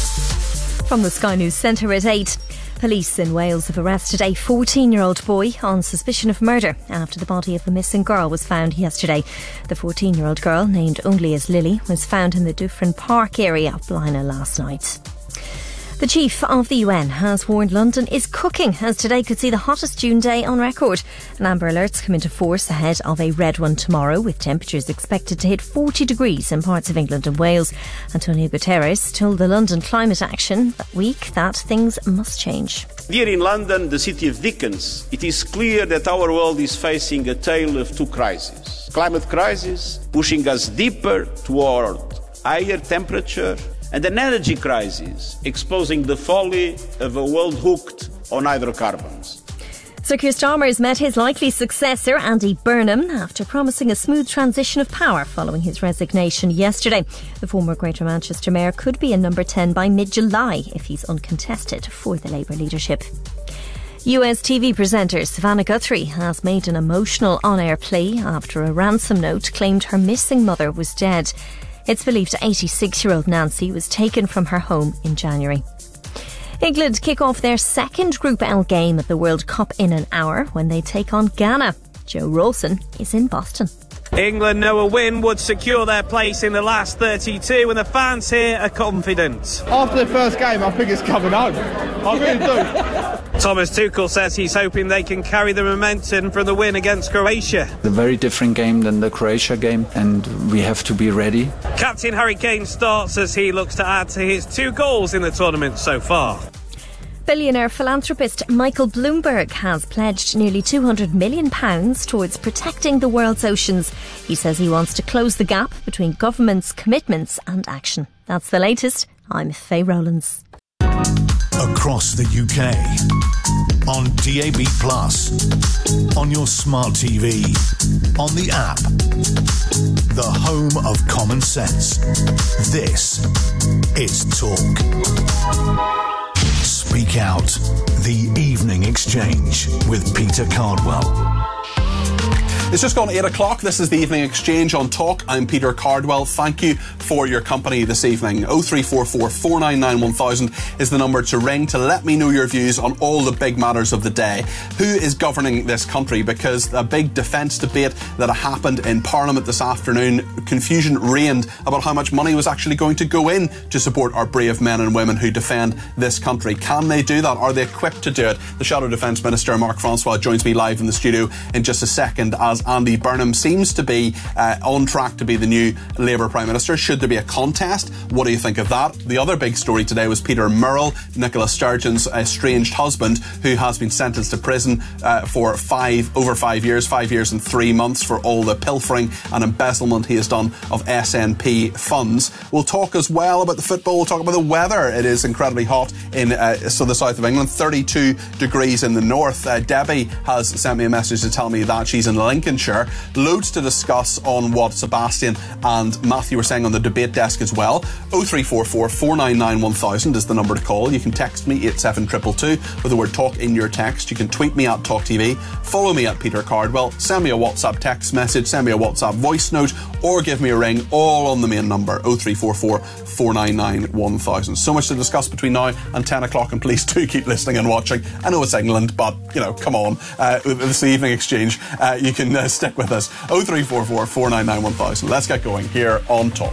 From the Sky News Centre at eight. Police in Wales have arrested a fourteen-year-old boy on suspicion of murder after the body of the missing girl was found yesterday. The fourteen-year-old girl, named only as Lily, was found in the Dufferin Park area of Blaina last night. The chief of the U N has warned London is cooking, as today could see the hottest June day on record. And amber alerts come into force ahead of a red one tomorrow, with temperatures expected to hit forty degrees in parts of England and Wales. Antonio Guterres told the London Climate Action Week that things must change. Here in London, the city of Dickens, it is clear that our world is facing a tale of two crises. Climate crisis, pushing us deeper toward higher temperature, and an energy crisis, exposing the folly of a world hooked on hydrocarbons. Sir Keir Starmer's met his likely successor, Andy Burnham, after promising a smooth transition of power following his resignation yesterday. The former Greater Manchester Mayor could be in number ten by mid-July if he's uncontested for the Labour leadership. U S T V presenter Savannah Guthrie has made an emotional on-air plea after a ransom note claimed her missing mother was dead. It's believed eighty-six-year-old Nancy was taken from her home in January. England kick off their second Group L game at the World Cup in an hour when they take on Ghana. Joe Rawson is in Boston. England know a win would secure their place in the last thirty-two, and the fans here are confident. After the first game, I think it's coming home. I really do. Thomas Tuchel says he's hoping they can carry the momentum from the win against Croatia. A very different game than the Croatia game, and we have to be ready. Captain Harry Kane starts as he looks to add to his two goals in the tournament so far. Billionaire philanthropist Michael Bloomberg has pledged nearly two hundred million pounds towards protecting the world's oceans. He says he wants to close the gap between government's commitments and action. That's the latest. I'm Faye Rowlands. Across the U K. On D A B plus, on your smart T V, on the app. The home of common sense. This is Talk. Speak Out. The Evening Exchange with Peter Cardwell. It's just gone eight o'clock. This is the Evening Exchange on Talk. I'm Peter Cardwell. Thank you for your company this evening. oh three four four, four nine nine, one thousand is the number to ring to let me know your views on all the big matters of the day. Who is governing this country? Because a big defence debate that happened in Parliament this afternoon, confusion reigned about how much money was actually going to go in to support our brave men and women who defend this country. Can they do that? Are they equipped to do it? The Shadow Defence Minister, Mark Francois, joins me live in the studio in just a second as as Andy Burnham seems to be uh, on track to be the new Labour Prime Minister. Should there be a contest? What do you think of that? The other big story today was Peter Murrell, Nicola Sturgeon's estranged husband, who has been sentenced to prison uh, for five over five years, five years and three months for all the pilfering and embezzlement he has done of S N P funds. We'll talk as well about the football. We'll talk about the weather. It is incredibly hot in uh, so the south of England, thirty-two degrees in the north. Uh, Debbie has sent me a message to tell me that she's in Lincolnshire. Loads to discuss on what Sebastian and Matthew were saying on the debate desk as well. oh three four four, four nine nine, one thousand is the number to call. You can text me eight seven two two two with the word talk in your text. You can tweet me at Talk T V, follow me at Peter Cardwell, send me a WhatsApp text message, send me a WhatsApp voice note, or give me a ring, all on the main number oh three four four, four nine nine, one thousand. So much to discuss between now and ten o'clock, and please do keep listening and watching. I know it's England, but, you know, come on. Uh, this evening exchange, uh, you can uh, stick with us. oh three four four, four nine nine, one thousand. Let's get going here on Talk.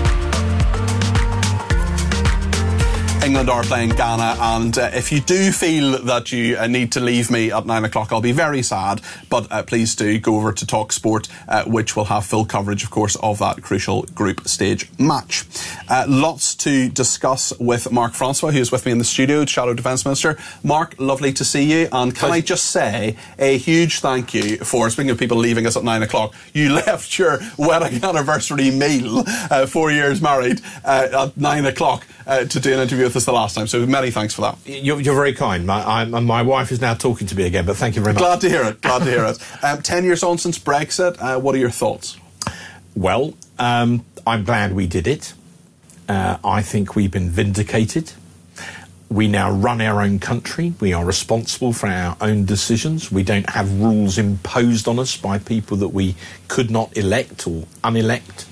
England are playing Ghana, and uh, if you do feel that you uh, need to leave me at nine o'clock, I'll be very sad, but uh, please do go over to Talk Sport, uh, which will have full coverage, of course, of that crucial group stage match. Uh, lots to discuss with Mark Francois, who's with me in the studio, Shadow Defence Minister. Mark, lovely to see you, and can I just say a huge thank you for, speaking of people leaving us at nine o'clock, you left your wedding anniversary meal, uh, four years married, uh, at nine o'clock uh, to do an interview with us the last time, so many thanks for that. You're, you're very kind. My, I'm, my wife is now talking to me again, but thank you very much. Glad to hear it, glad to hear it. Um, ten years on since Brexit, uh, what are your thoughts? Well, um, I'm glad we did it. Uh, I think we've been vindicated. We now run our own country. We are responsible for our own decisions. We don't have rules imposed on us by people that we could not elect or unelect.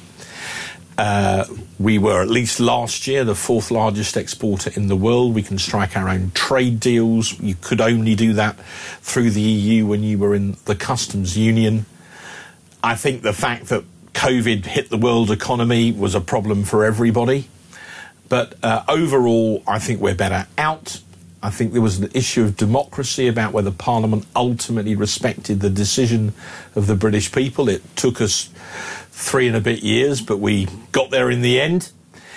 Uh, we were, at least last year, the fourth largest exporter in the world. We can strike our own trade deals. You could only do that through the E U when you were in the customs union. I think the fact that COVID hit the world economy was a problem for everybody. But uh, overall, I think we're better out. I think there was an issue of democracy about whether Parliament ultimately respected the decision of the British people. It took us three and a bit years, but we got there in the end.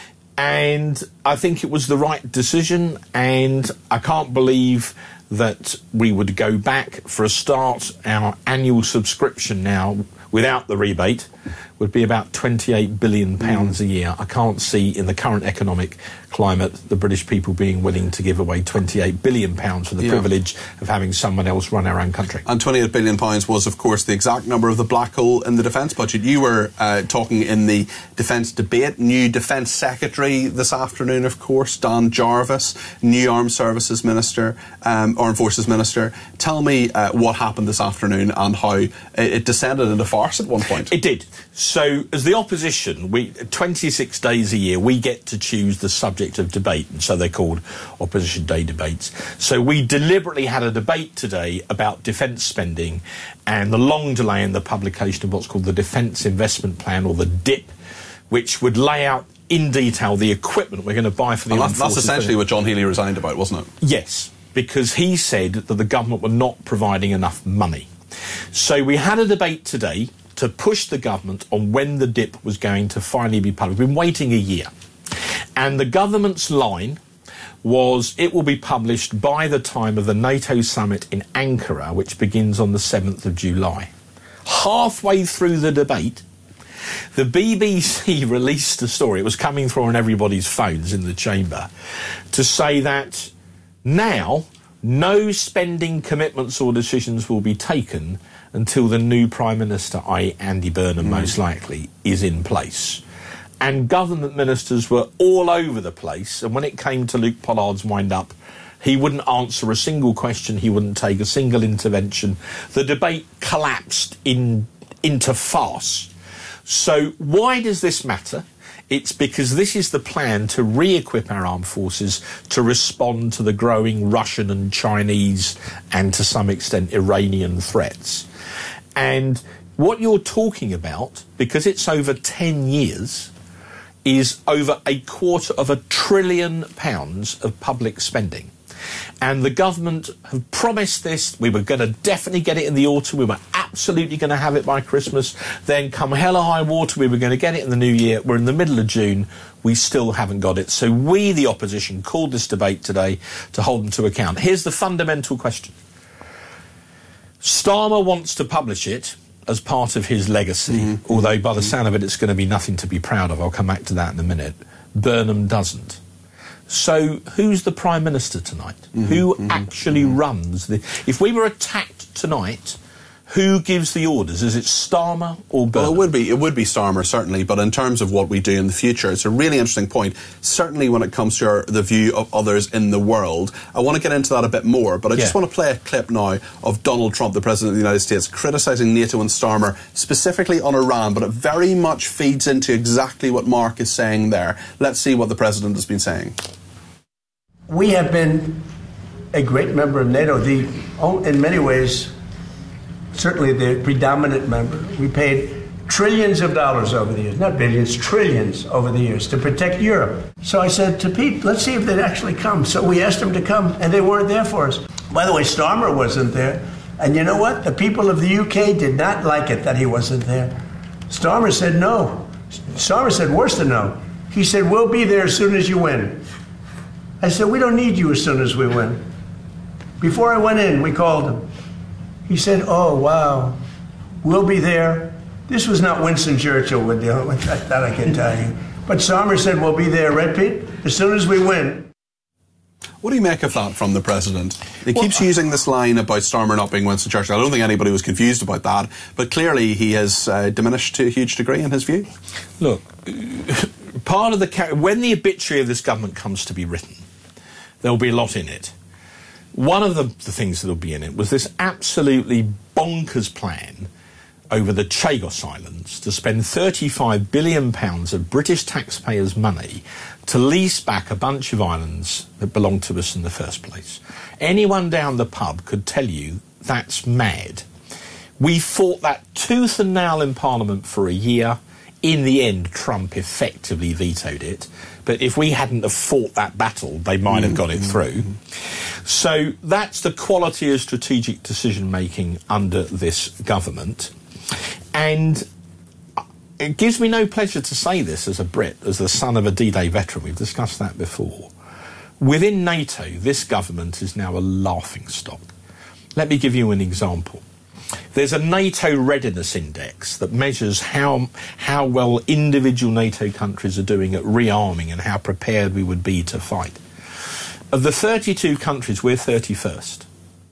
And I think it was the right decision, and I can't believe that we would go back. For a start, our annual subscription now, without the rebate, would be about twenty-eight billion pounds mm. a year. I can't see, in the current economic climate, the British people being willing to give away twenty-eight billion pounds for the yeah. privilege of having someone else run our own country. And twenty-eight billion pounds was, of course, the exact number of the black hole in the defence budget. You were uh, talking in the defence debate. New Defence Secretary this afternoon, of course, Dan Jarvis, new Armed Services Minister, um, Armed Forces Minister. Tell me uh, what happened this afternoon and how it, it descended into farce at one point. It did. So, as the opposition, we twenty-six days a year, we get to choose the subject of debate, and so they're called Opposition Day debates. So we deliberately had a debate today about defence spending and the long delay in the publication of what's called the Defence Investment Plan, or the D I P, which would lay out in detail the equipment we're going to buy for the well, armed that's, forces. That's essentially what John Healey resigned about, wasn't it? Yes, because he said that the government were not providing enough money. So we had a debate today to push the government on when the D I P was going to finally be published. We've been waiting a year. And the government's line was it will be published by the time of the NATO summit in Ankara, which begins on the seventh of July. Halfway through the debate, the B B C released a story, it was coming through on everybody's phones in the chamber, to say that now no spending commitments or decisions will be taken until the new Prime Minister, that is. Andy Burnham, mm. most likely, is in place. And government ministers were all over the place, and when it came to Luke Pollard's wind-up, he wouldn't answer a single question, he wouldn't take a single intervention. The debate collapsed in, into farce. So why does this matter? It's because this is the plan to re-equip our armed forces to respond to the growing Russian and Chinese and, to some extent, Iranian threats. And what you're talking about, because it's over ten years, is over a quarter of a trillion pounds of public spending. And the government have promised this. We were going to definitely get it in the autumn. We were absolutely going to have it by Christmas. Then come hell or high water, we were going to get it in the new year. We're in the middle of June. We still haven't got it. So we, the opposition, called this debate today to hold them to account. Here's the fundamental question. Starmer wants to publish it as part of his legacy, mm-hmm. although by the sound of it, it's going to be nothing to be proud of. I'll come back to that in a minute. Burnham doesn't. So who's the Prime Minister tonight? Mm-hmm. Who mm-hmm. actually mm-hmm. runs the... If we were attacked tonight, who gives the orders? Is it Starmer or Burnham? Well, it would be, it would be Starmer, certainly, but in terms of what we do in the future, it's a really interesting point. Certainly when it comes to our, the view of others in the world. I want to get into that a bit more, but I just yeah. want to play a clip now of Donald Trump, the President of the United States, criticising NATO and Starmer, specifically on Iran, but it very much feeds into exactly what Mark is saying there. Let's see what the President has been saying. We have been a great member of NATO, the, in many ways, certainly the predominant member. We paid trillions of dollars over the years, not billions, trillions over the years to protect Europe. So I said to Pete, let's see if they'd actually come. So we asked them to come, and they weren't there for us. By the way, Starmer wasn't there. And you know what? The people of the U K did not like it that he wasn't there. Starmer said no. Starmer said worse than no. He said, we'll be there as soon as you win. I said, we don't need you as soon as we win. Before I went in, we called him. He said, oh, wow, we'll be there. This was not Winston Churchill with dealing with that, that I can tell you. But Starmer said, we'll be there, right, Pete? As soon as we win. What do you make of that from the President? He well, keeps using this line about Starmer not being Winston Churchill. I don't think anybody was confused about that, but clearly he has uh, diminished to a huge degree in his view. Look, part of the... When the obituary of this government comes to be written, there'll be a lot in it. One of the, the things that will be in it was this absolutely bonkers plan over the Chagos Islands to spend thirty-five billion pounds of British taxpayers' money to lease back a bunch of islands that belonged to us in the first place. Anyone down the pub could tell you that's mad. We fought that tooth and nail in Parliament for a year. In the end, Trump effectively vetoed it. But if we hadn't have fought that battle, they might have got it through. So that's the quality of strategic decision-making under this government. And it gives me no pleasure to say this as a Brit, as the son of a D-Day veteran. We've discussed that before. Within NATO, this government is now a laughingstock. Let me give you an example. There's a NATO readiness index that measures how how well individual NATO countries are doing at rearming and how prepared we would be to fight. Of the thirty-two countries, we're thirty-first.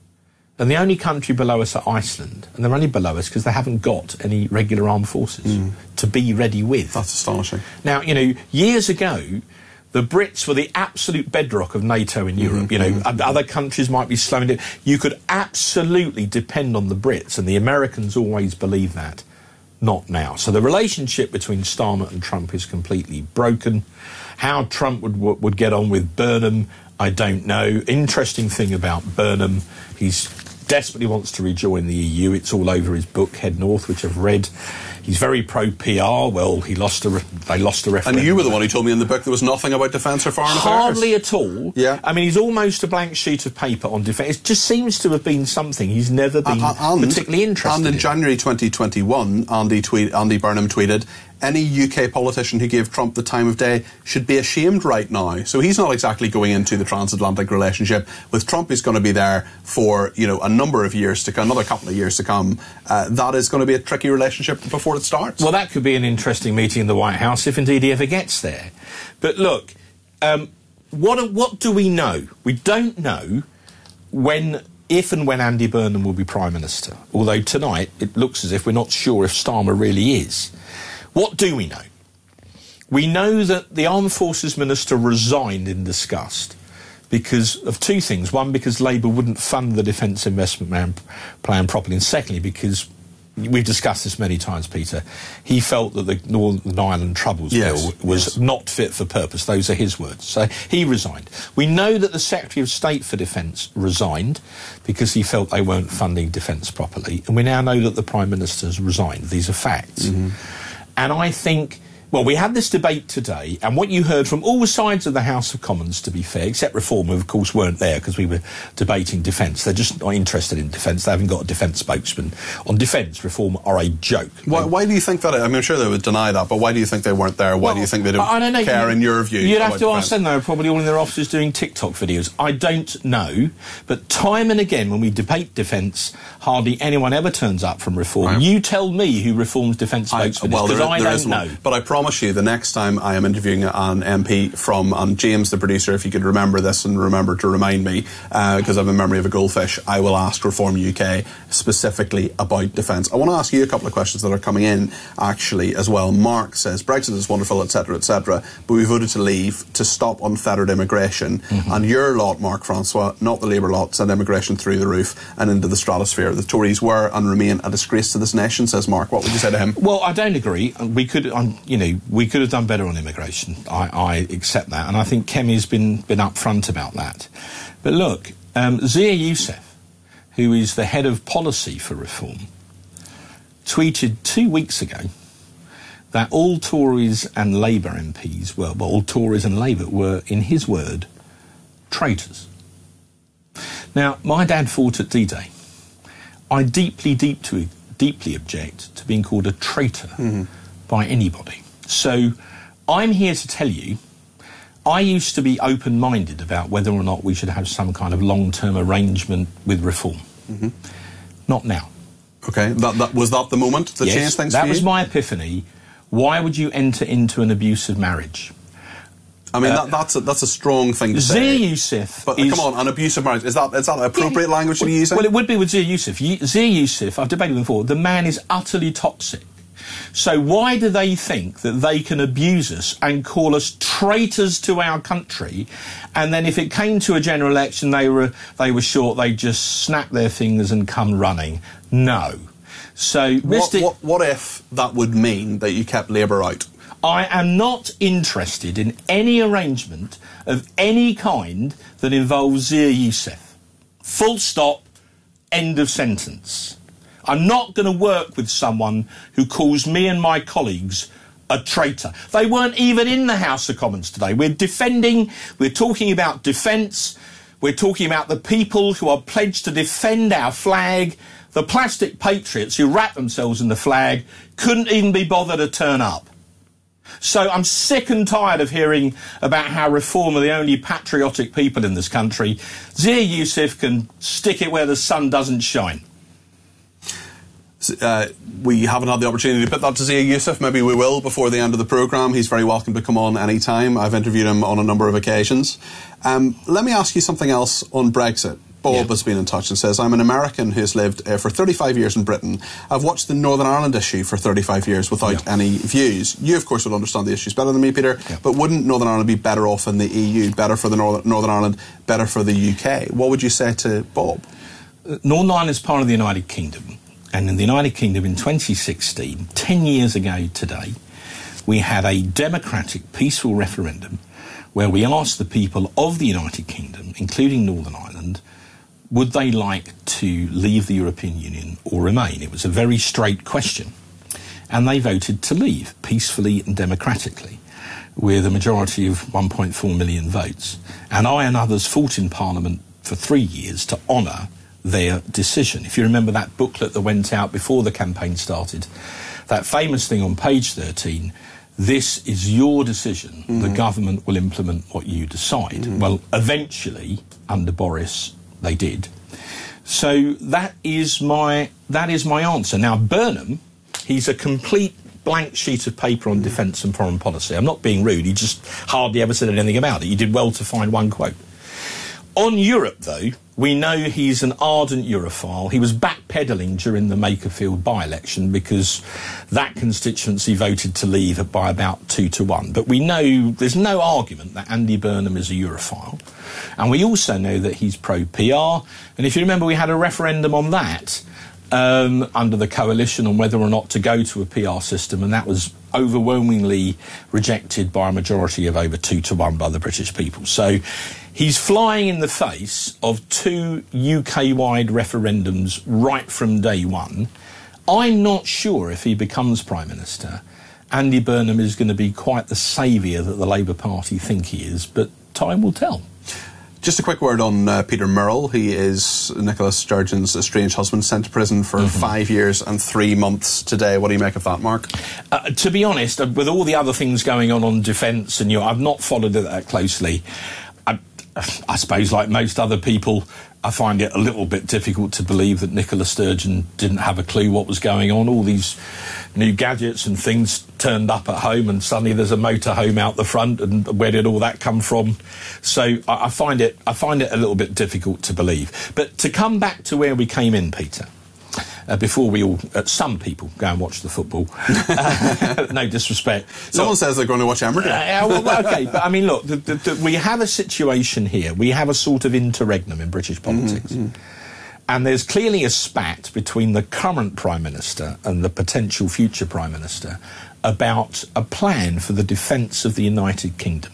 And the only country below us are Iceland. And they're only below us because they haven't got any regular armed forces mm. to be ready with. That's astonishing. Now, you know, years ago, the Brits were the absolute bedrock of NATO in Europe. Mm-hmm. You know, mm-hmm. other countries might be slowing down. You could absolutely depend on the Brits, and the Americans always believe that. Not now. So the relationship between Starmer and Trump is completely broken. How Trump would would get on with Burnham, I don't know. Interesting thing about Burnham, he's desperately wants to rejoin the E U. It's all over his book, Head North, which I've read. He's very pro-P R. Well, he lost a re- they lost a referendum. And you were the one who told me in the book there was nothing about defence or foreign affairs. Hardly at all. Yeah. I mean, he's almost a blank sheet of paper on defence. It just seems to have been something he's never been uh, and, particularly interested in. And in, in January twenty twenty-one, Andy, tweet, Andy Burnham tweeted, any U K politician who gave Trump the time of day should be ashamed right now. So he's not exactly going into the transatlantic relationship. With Trump, he's going to be there for, you know, a number of years to come, another couple of years to come. Uh, that is going to be a tricky relationship before it starts. Well, that could be an interesting meeting in the White House if indeed he ever gets there. But look, um, what what do we know? We don't know when, if and when Andy Burnham will be Prime Minister. Although tonight it looks as if we're not sure if Starmer really is. What do we know? We know that the Armed Forces Minister resigned in disgust because of two things. One, because Labour wouldn't fund the Defence Investment plan, plan properly, and secondly, because we've discussed this many times, Peter, he felt that the Northern Ireland Troubles yes, Bill was yes. not fit for purpose. Those are his words. So he resigned. We know that the Secretary of State for Defence resigned because he felt they weren't funding defence properly. And we now know that the Prime Minister has resigned. These are facts. Mm-hmm. And I think Well, we had this debate today, and what you heard from all sides of the House of Commons, to be fair, except Reform, who of course weren't there because we were debating defence. They're just not interested in defence. They haven't got a defence spokesman. On defence, Reform are a joke. Why, why do you think that? I mean, I'm sure they would deny that, but why do you think they weren't there? Why Well, do you think they don't, I don't know. care, you, in your view? You'd have about to defence? ask them. They were probably all in their offices doing TikTok videos. I don't know, but time and again when we debate defence, hardly anyone ever turns up from Reform. Right. You tell me who Reform's defence spokesman well, is, because there, I there don't is one. know. But I promise you, the next time I am interviewing an M P from, and James, the producer, if you could remember this and remember to remind me, because uh, I have a memory of a goldfish, I will ask Reform U K specifically about defence. I want to ask you a couple of questions that are coming in, actually, as well. Mark says, Brexit is wonderful, et cetera, et cetera, but we voted to leave to stop unfettered immigration, mm-hmm. and your lot, Mark Francois, not the Labour lot, sent immigration through the roof and into the stratosphere. The Tories were and remain a disgrace to this nation, says Mark. What would you say to him? Well, I don't agree. We could, um, you know, we could have done better on immigration. I, I accept that, and I think Kemi's been been upfront about that. But look, um, Zia Youssef, who is the head of policy for Reform, tweeted two weeks ago that all Tories and Labour M Ps were, well, all Tories and Labour were, in his word, traitors. Now, my dad fought at D-Day. I deeply, deep to, deeply object to being called a traitor mm-hmm. by anybody. So I'm here to tell you, I used to be open-minded about whether or not we should have some kind of long-term arrangement with Reform. Mm-hmm. Not now. OK, that, that, was that the moment that yes, changed things that for you? was my epiphany. Why would you enter into an abusive marriage? I mean, uh, that, that's, a, that's a strong thing to Zia say. Youssef But is, come on, an abusive marriage, is that, is that appropriate yeah, language well, to be using? Well, it would be with Zia Youssef. Zia Youssef, I've debated with him before, the man is utterly toxic. So why do they think that they can abuse us and call us traitors to our country, and then if it came to a general election they were they were short, they'd just snap their fingers and come running? No. So, what, Mister what, what if that would mean that you kept Labour out? I am not interested in any arrangement of any kind that involves Zia Youssef. Full stop, end of sentence. I'm not going to work with someone who calls me and my colleagues a traitor. They weren't even in the House of Commons today. We're defending, we're talking about defence, we're talking about the people who are pledged to defend our flag. The plastic patriots who wrap themselves in the flag couldn't even be bothered to turn up. So I'm sick and tired of hearing about how Reform are the only patriotic people in this country. Zia Youssef can stick it where the sun doesn't shine. Uh, we haven't had the opportunity to put that to Zia Youssef. Maybe we will before the end of the programme. He's very welcome to come on any time. I've interviewed him on a number of occasions. Um, let me ask you something else on Brexit. Bob yeah. has been in touch and says, I'm an American who has lived uh, for thirty-five years in Britain. I've watched the Northern Ireland issue for thirty-five years without yeah. any views. You, of course, would understand the issues better than me, Peter, yeah. but wouldn't Northern Ireland be better off in the E U, better for the Northern, Northern Ireland, better for the U K? What would you say to Bob? Uh, Northern Ireland is part of the United Kingdom. And in the United Kingdom in twenty sixteen, ten years ago today, we had a democratic, peaceful referendum where we asked the people of the United Kingdom, including Northern Ireland, would they like to leave the European Union or remain? It was a very straight question. And they voted to leave, peacefully and democratically, with a majority of one point four million votes. And I and others fought in Parliament for three years to honour their decision. If you remember that booklet that went out before the campaign started, that famous thing on page thirteen, this is your decision, mm-hmm. the government will implement what you decide. Mm-hmm. Well, eventually, under Boris, they did. So that is my that is my answer. Now, Burnham, he's a complete blank sheet of paper on defence and foreign policy. I'm not being rude, he just hardly ever said anything about it. You did well to find one quote. On Europe, though, we know he's an ardent Europhile. He was backpedalling during the Makerfield by-election because that constituency voted to leave by about two to one. But we know there's no argument that Andy Burnham is a Europhile. And we also know that he's pro-P R. And if you remember, we had a referendum on that um, under the coalition on whether or not to go to a P R system, and that was overwhelmingly rejected by a majority of over two to one by the British people. So he's flying in the face of two U K-wide referendums right from day one. I'm not sure if he becomes Prime Minister Andy Burnham is going to be quite the saviour that the Labour Party think he is, but time will tell. Just a quick word on uh, Peter Murrell. He is Nicola Sturgeon's estranged husband, sent to prison for mm-hmm. five years and three months today. What do you make of that, Mark? Uh, to be honest, uh, with all the other things going on on defence, and you know, I've not followed it that closely. I, I suppose, like most other people, I find it a little bit difficult to believe that Nicola Sturgeon didn't have a clue what was going on. All these new gadgets and things turned up at home, and suddenly there's a motorhome out the front, and where did all that come from? So I, I find it I find it a little bit difficult to believe. But to come back to where we came in, Peter, uh, before we all, uh, some people go and watch the football. uh, no disrespect. Someone look, says they're going to watch Emmerdale. Uh, well, okay, but I mean, look, the, the, the, we have a situation here. We have a sort of interregnum in British politics. Mm-hmm. And there's clearly a spat between the current Prime Minister and the potential future Prime Minister about a plan for the defence of the United Kingdom.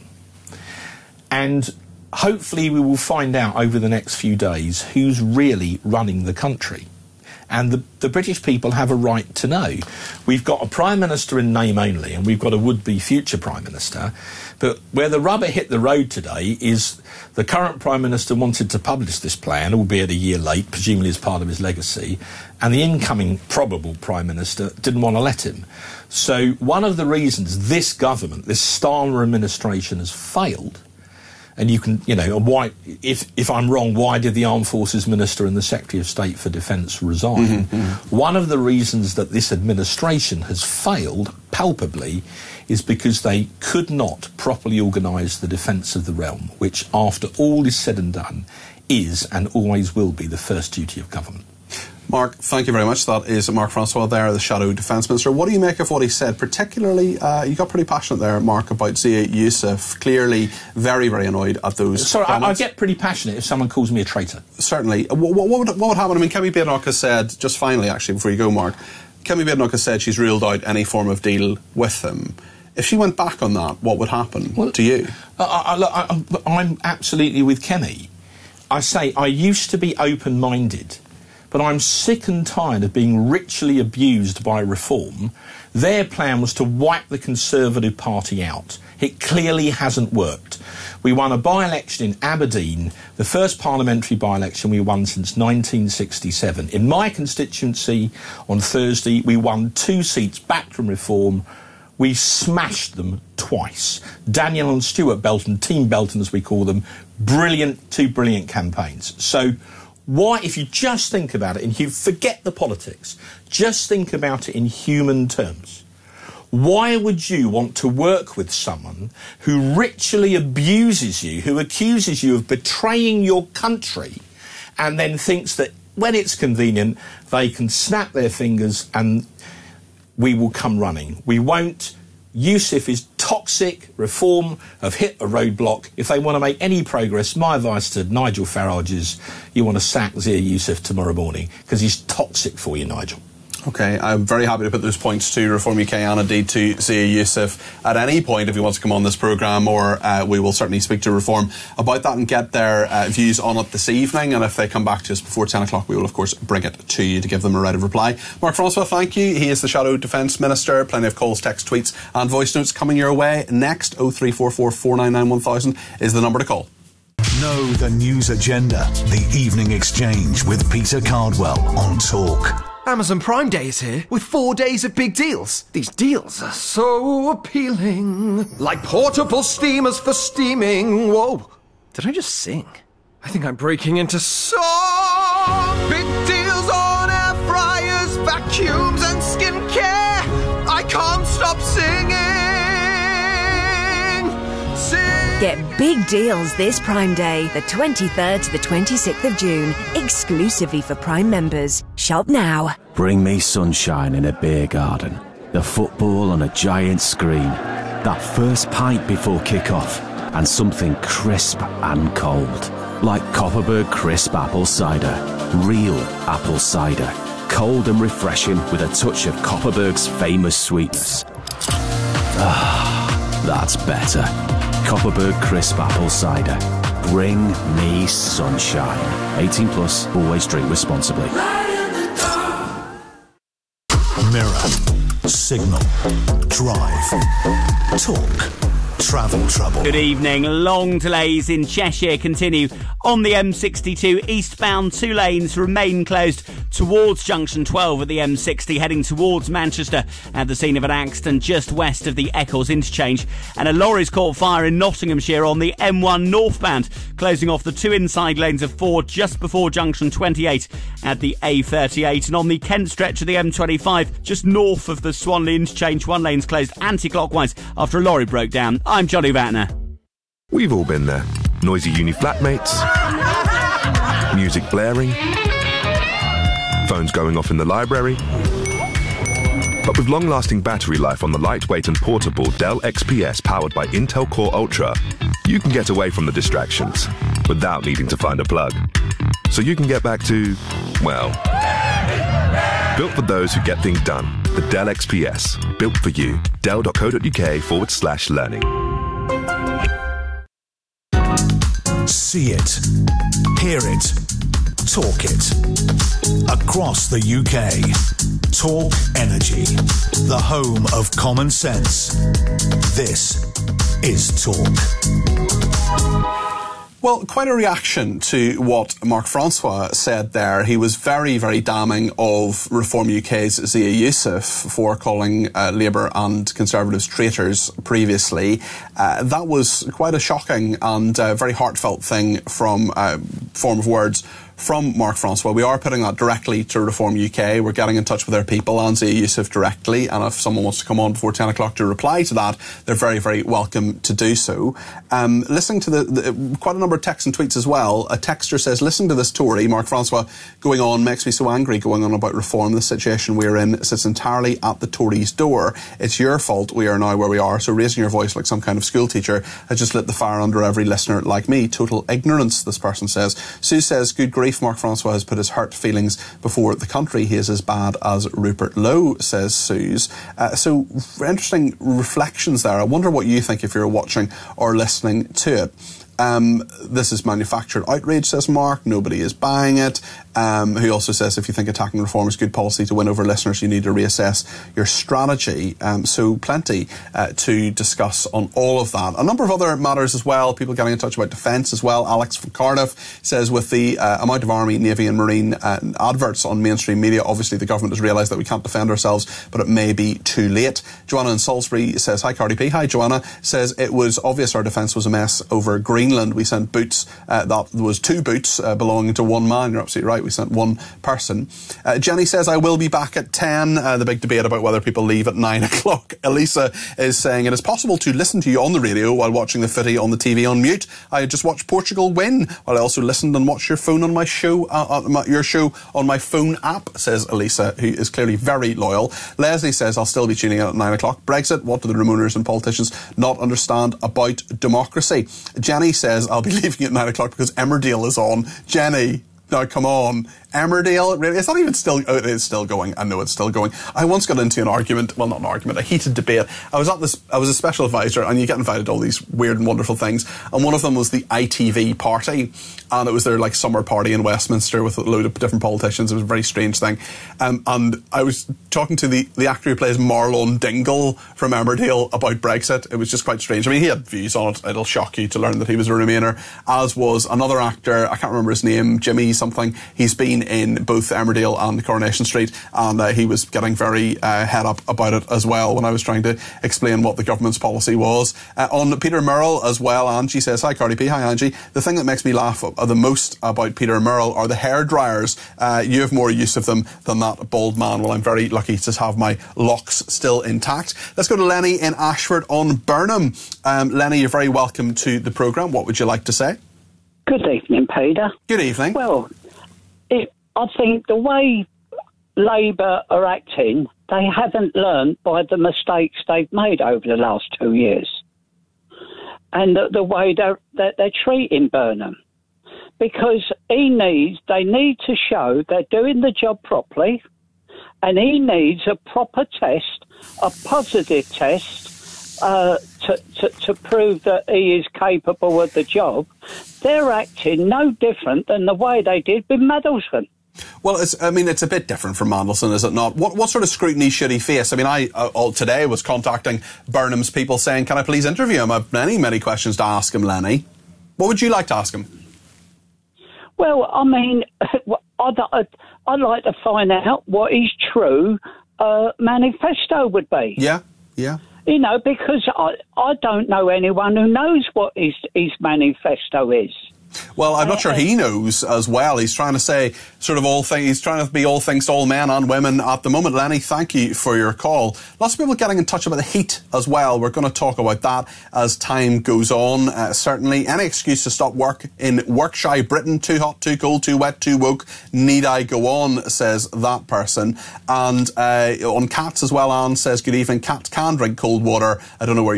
And hopefully we will find out over the next few days who's really running the country. And the, the British people have a right to know. We've got a Prime Minister in name only, and we've got a would-be future Prime Minister. But where the rubber hit the road today is the current Prime Minister wanted to publish this plan, albeit a year late, presumably as part of his legacy, and the incoming probable Prime Minister didn't want to let him. So one of the reasons this government, this Starmer administration, has failed, and you can, you know, why, if, if I'm wrong, why did the Armed Forces Minister and the Secretary of State for Defence resign? Mm-hmm, mm-hmm. One of the reasons that this administration has failed, palpably, is because they could not properly organise the defence of the realm, which, after all is said and done, is and always will be the first duty of government. Mark, thank you very much. That is Mark Francois there, the Shadow Defence Minister. What do you make of what he said? Particularly, uh, you got pretty passionate there, Mark, about Zia Youssef. Clearly very, very annoyed at those Sorry, I, I get pretty passionate if someone calls me a traitor. Certainly. What, what, what, would, what would happen? I mean, Kemi Badenoch has said, just finally, actually, before you go, Mark, Kemi Badenoch has said she's ruled out any form of deal with him. If she went back on that, what would happen well, to you? I, I, I, I'm absolutely with Kemi. I say I used to be open-minded, but I'm sick and tired of being ritually abused by Reform. Their plan was to wipe the Conservative Party out. It clearly hasn't worked. We won a by-election in Aberdeen, the first parliamentary by-election we won since nineteen sixty-seven. In my constituency, on Thursday, we won two seats back from Reform. We smashed them twice. Daniel and Stuart Belton, Team Belton as we call them, brilliant, two brilliant campaigns. So why, if you just think about it, and you forget the politics, just think about it in human terms, why would you want to work with someone who ritually abuses you, who accuses you of betraying your country, and then thinks that when it's convenient, they can snap their fingers and we will come running? We won't. Youssef is toxic. Reform have hit a roadblock. If they want to make any progress, my advice to Nigel Farage is you want to sack Zia Youssef tomorrow morning, because he's toxic for you, Nigel. OK, I'm very happy to put those points to Reform U K and indeed to Zia Youssef at any point if he wants to come on this programme, or uh, we will certainly speak to Reform about that and get their uh, views on it this evening. And if they come back to us before ten o'clock, we will, of course, bring it to you to give them a right of reply. Mark Francois, thank you. He is the Shadow Defence Minister. Plenty of calls, text, tweets and voice notes coming your way. Next, oh three four four, four nine nine, one thousand is the number to call. Know the news agenda. The Evening Exchange with Peter Cardwell on Talk. Amazon Prime Day is here with four days of big deals. These deals are so appealing. Like portable steamers for steaming. Whoa, did I just sing? I think I'm breaking into song. Big deals on air fryers, vacuums and skincare. I can't stop singing. Sing. Get big deals this Prime Day, the twenty-third to the twenty-sixth of June, exclusively for Prime members. Shop now. Bring me sunshine in a beer garden, the football on a giant screen, that first pint before kick-off, and something crisp and cold. Like Copperberg Crisp Apple Cider. Real apple cider. Cold and refreshing with a touch of Copperberg's famous sweetness. Ah, that's better. Copperberg Crisp Apple Cider. Bring me sunshine. eighteen plus, always drink responsibly. Mirror. Signal. Drive. Talk. Travel trouble. Good evening. Long delays in Cheshire continue on the M sixty-two. Eastbound two lanes remain closed towards junction twelve at the M sixty, heading towards Manchester at the scene of an accident just west of the Eccles interchange. And a lorry's caught fire in Nottinghamshire on the M one northbound, closing off the two inside lanes of four just before junction twenty-eight at the A thirty-eight. And on the Kent stretch of the M twenty-five, just north of the Swanley interchange, one lane's closed anti-clockwise after a lorry broke down. I'm Johnny Vatner. We've all been there. Noisy uni flatmates, music blaring, phones going off in the library. But with long-lasting battery life on the lightweight and portable Dell X P S powered by Intel Core Ultra, you can get away from the distractions without needing to find a plug. So you can get back to, well, built for those who get things done. The Dell X P S. Built for you. Dell.co.uk forward slash learning. See it. Hear it. Talk it. Across the U K. Talk Energy. The home of common sense. This is Talk. Well, quite a reaction to what Mark Francois said there. He was very, very damning of Reform U K's Zia Youssef for calling uh, Labour and Conservatives traitors previously. Uh, that was quite a shocking and uh, very heartfelt thing from uh, form of words from Mark Francois. We are putting that directly to Reform U K. We're getting in touch with their people and Zia Youssef directly, and if someone wants to come on before ten o'clock to reply to that, they're very, very welcome to do so. Um, listening to the, the quite a number of texts and tweets as well. A texter says, listening to this Tory, Mark Francois, going on makes me so angry, going on about reform. The situation we're in sits entirely at the Tories' door. It's your fault we are now where we are, so raising your voice like some kind of school teacher has just lit the fire under every listener like me. Total ignorance, this person says. Sue says, good grief, Mark Francois has put his hurt feelings before the country. He is as bad as Rupert Lowe, says Suze. Uh, so, interesting reflections there. I wonder what you think if you're watching or listening to it. Um, this is manufactured outrage, says Mark. Nobody is buying it. Um, who also says if you think attacking reform is good policy to win over listeners, you need to reassess your strategy. Um, so plenty uh, to discuss on all of that. A number of other matters as well. People getting in touch about defence as well. Alex from Cardiff says with the uh, amount of Army, Navy and Marine uh, adverts on mainstream media, obviously the government has realised that we can't defend ourselves, but it may be too late. Joanna in Salisbury says, hi Cardi P. Hi Joanna. Says it was obvious our defence was a mess over Greenland. We sent boots, uh, that was two boots uh, belonging to one man. You're absolutely right. We sent one person. Uh, Jenny says, I will be back at ten. Uh, the big debate about whether people leave at nine o'clock. Elisa is saying, it is possible to listen to you on the radio while watching the footy on the T V on mute. I just watched Portugal win while I also listened and watched your phone on my show, uh, uh, my, your show on my phone app, says Elisa, who is clearly very loyal. Leslie says, I'll still be tuning in at nine o'clock. Brexit, what do the Remoaners and politicians not understand about democracy? Jenny says, I'll be leaving at nine o'clock because Emmerdale is on. Jenny, now come on. Emmerdale, really? It's not even still, oh, it is still going. I know it's still going. I once got into an argument, well, not an argument, a heated debate. I was at this, I was a special advisor, and you get invited to all these weird and wonderful things, and one of them was the I T V party, and it was their, like, summer party in Westminster with a load of different politicians. It was a very strange thing. Um, and I was talking to the, the actor who plays Marlon Dingle from Emmerdale about Brexit. It was just quite strange. I mean, he had views on it. It'll shock you to learn that he was a Remainer, as was another actor, I can't remember his name, Jimmy something. He's been in both Emmerdale and Coronation Street, and uh, he was getting very uh, head up about it as well when I was trying to explain what the government's policy was. Uh, on Peter Murrell as well, Angie says, hi Cardi P, hi Angie. The thing that makes me laugh the most about Peter Murrell are the hair dryers. Uh, you have more use of them than that bald man. Well, I'm very lucky to have my locks still intact. Let's go to Lenny in Ashford on Burnham. Um, Lenny, you're very welcome to the programme. What would you like to say? Good evening, Peter. Good evening. Well, it, I think the way Labour are acting, they haven't learned by the mistakes they've made over the last two years. And the, the way they're, that they're treating Burnham. Because he needs, they need to show they're doing the job properly, and he needs a proper test, a positive test, uh, to, to, to prove that he is capable of the job. They're acting no different than the way they did with Middleton. Well, it's, I mean, it's a bit different from Mandelson, is it not? What, what sort of scrutiny should he face? I mean, I uh, today was contacting Burnham's people saying, can I please interview him? I have many, many questions to ask him, Lenny. What would you like to ask him? Well, I mean, I'd, I'd, I'd like to find out what his true uh, manifesto would be. Yeah, yeah. You know, because I, I don't know anyone who knows what his, his manifesto is. Well, I'm not sure he knows as well. He's trying to say sort of all things. He's trying to be all things to all men and women at the moment. Lenny, thank you for your call. Lots of people getting in touch about the heat as well. We're going to talk about that as time goes on. Uh, certainly, any excuse to stop work in work-shy Britain. Too hot, too cold, too wet, too woke. Need I go on, says that person. And uh, on cats as well, Anne says, good evening. Cats can drink cold water. I don't know where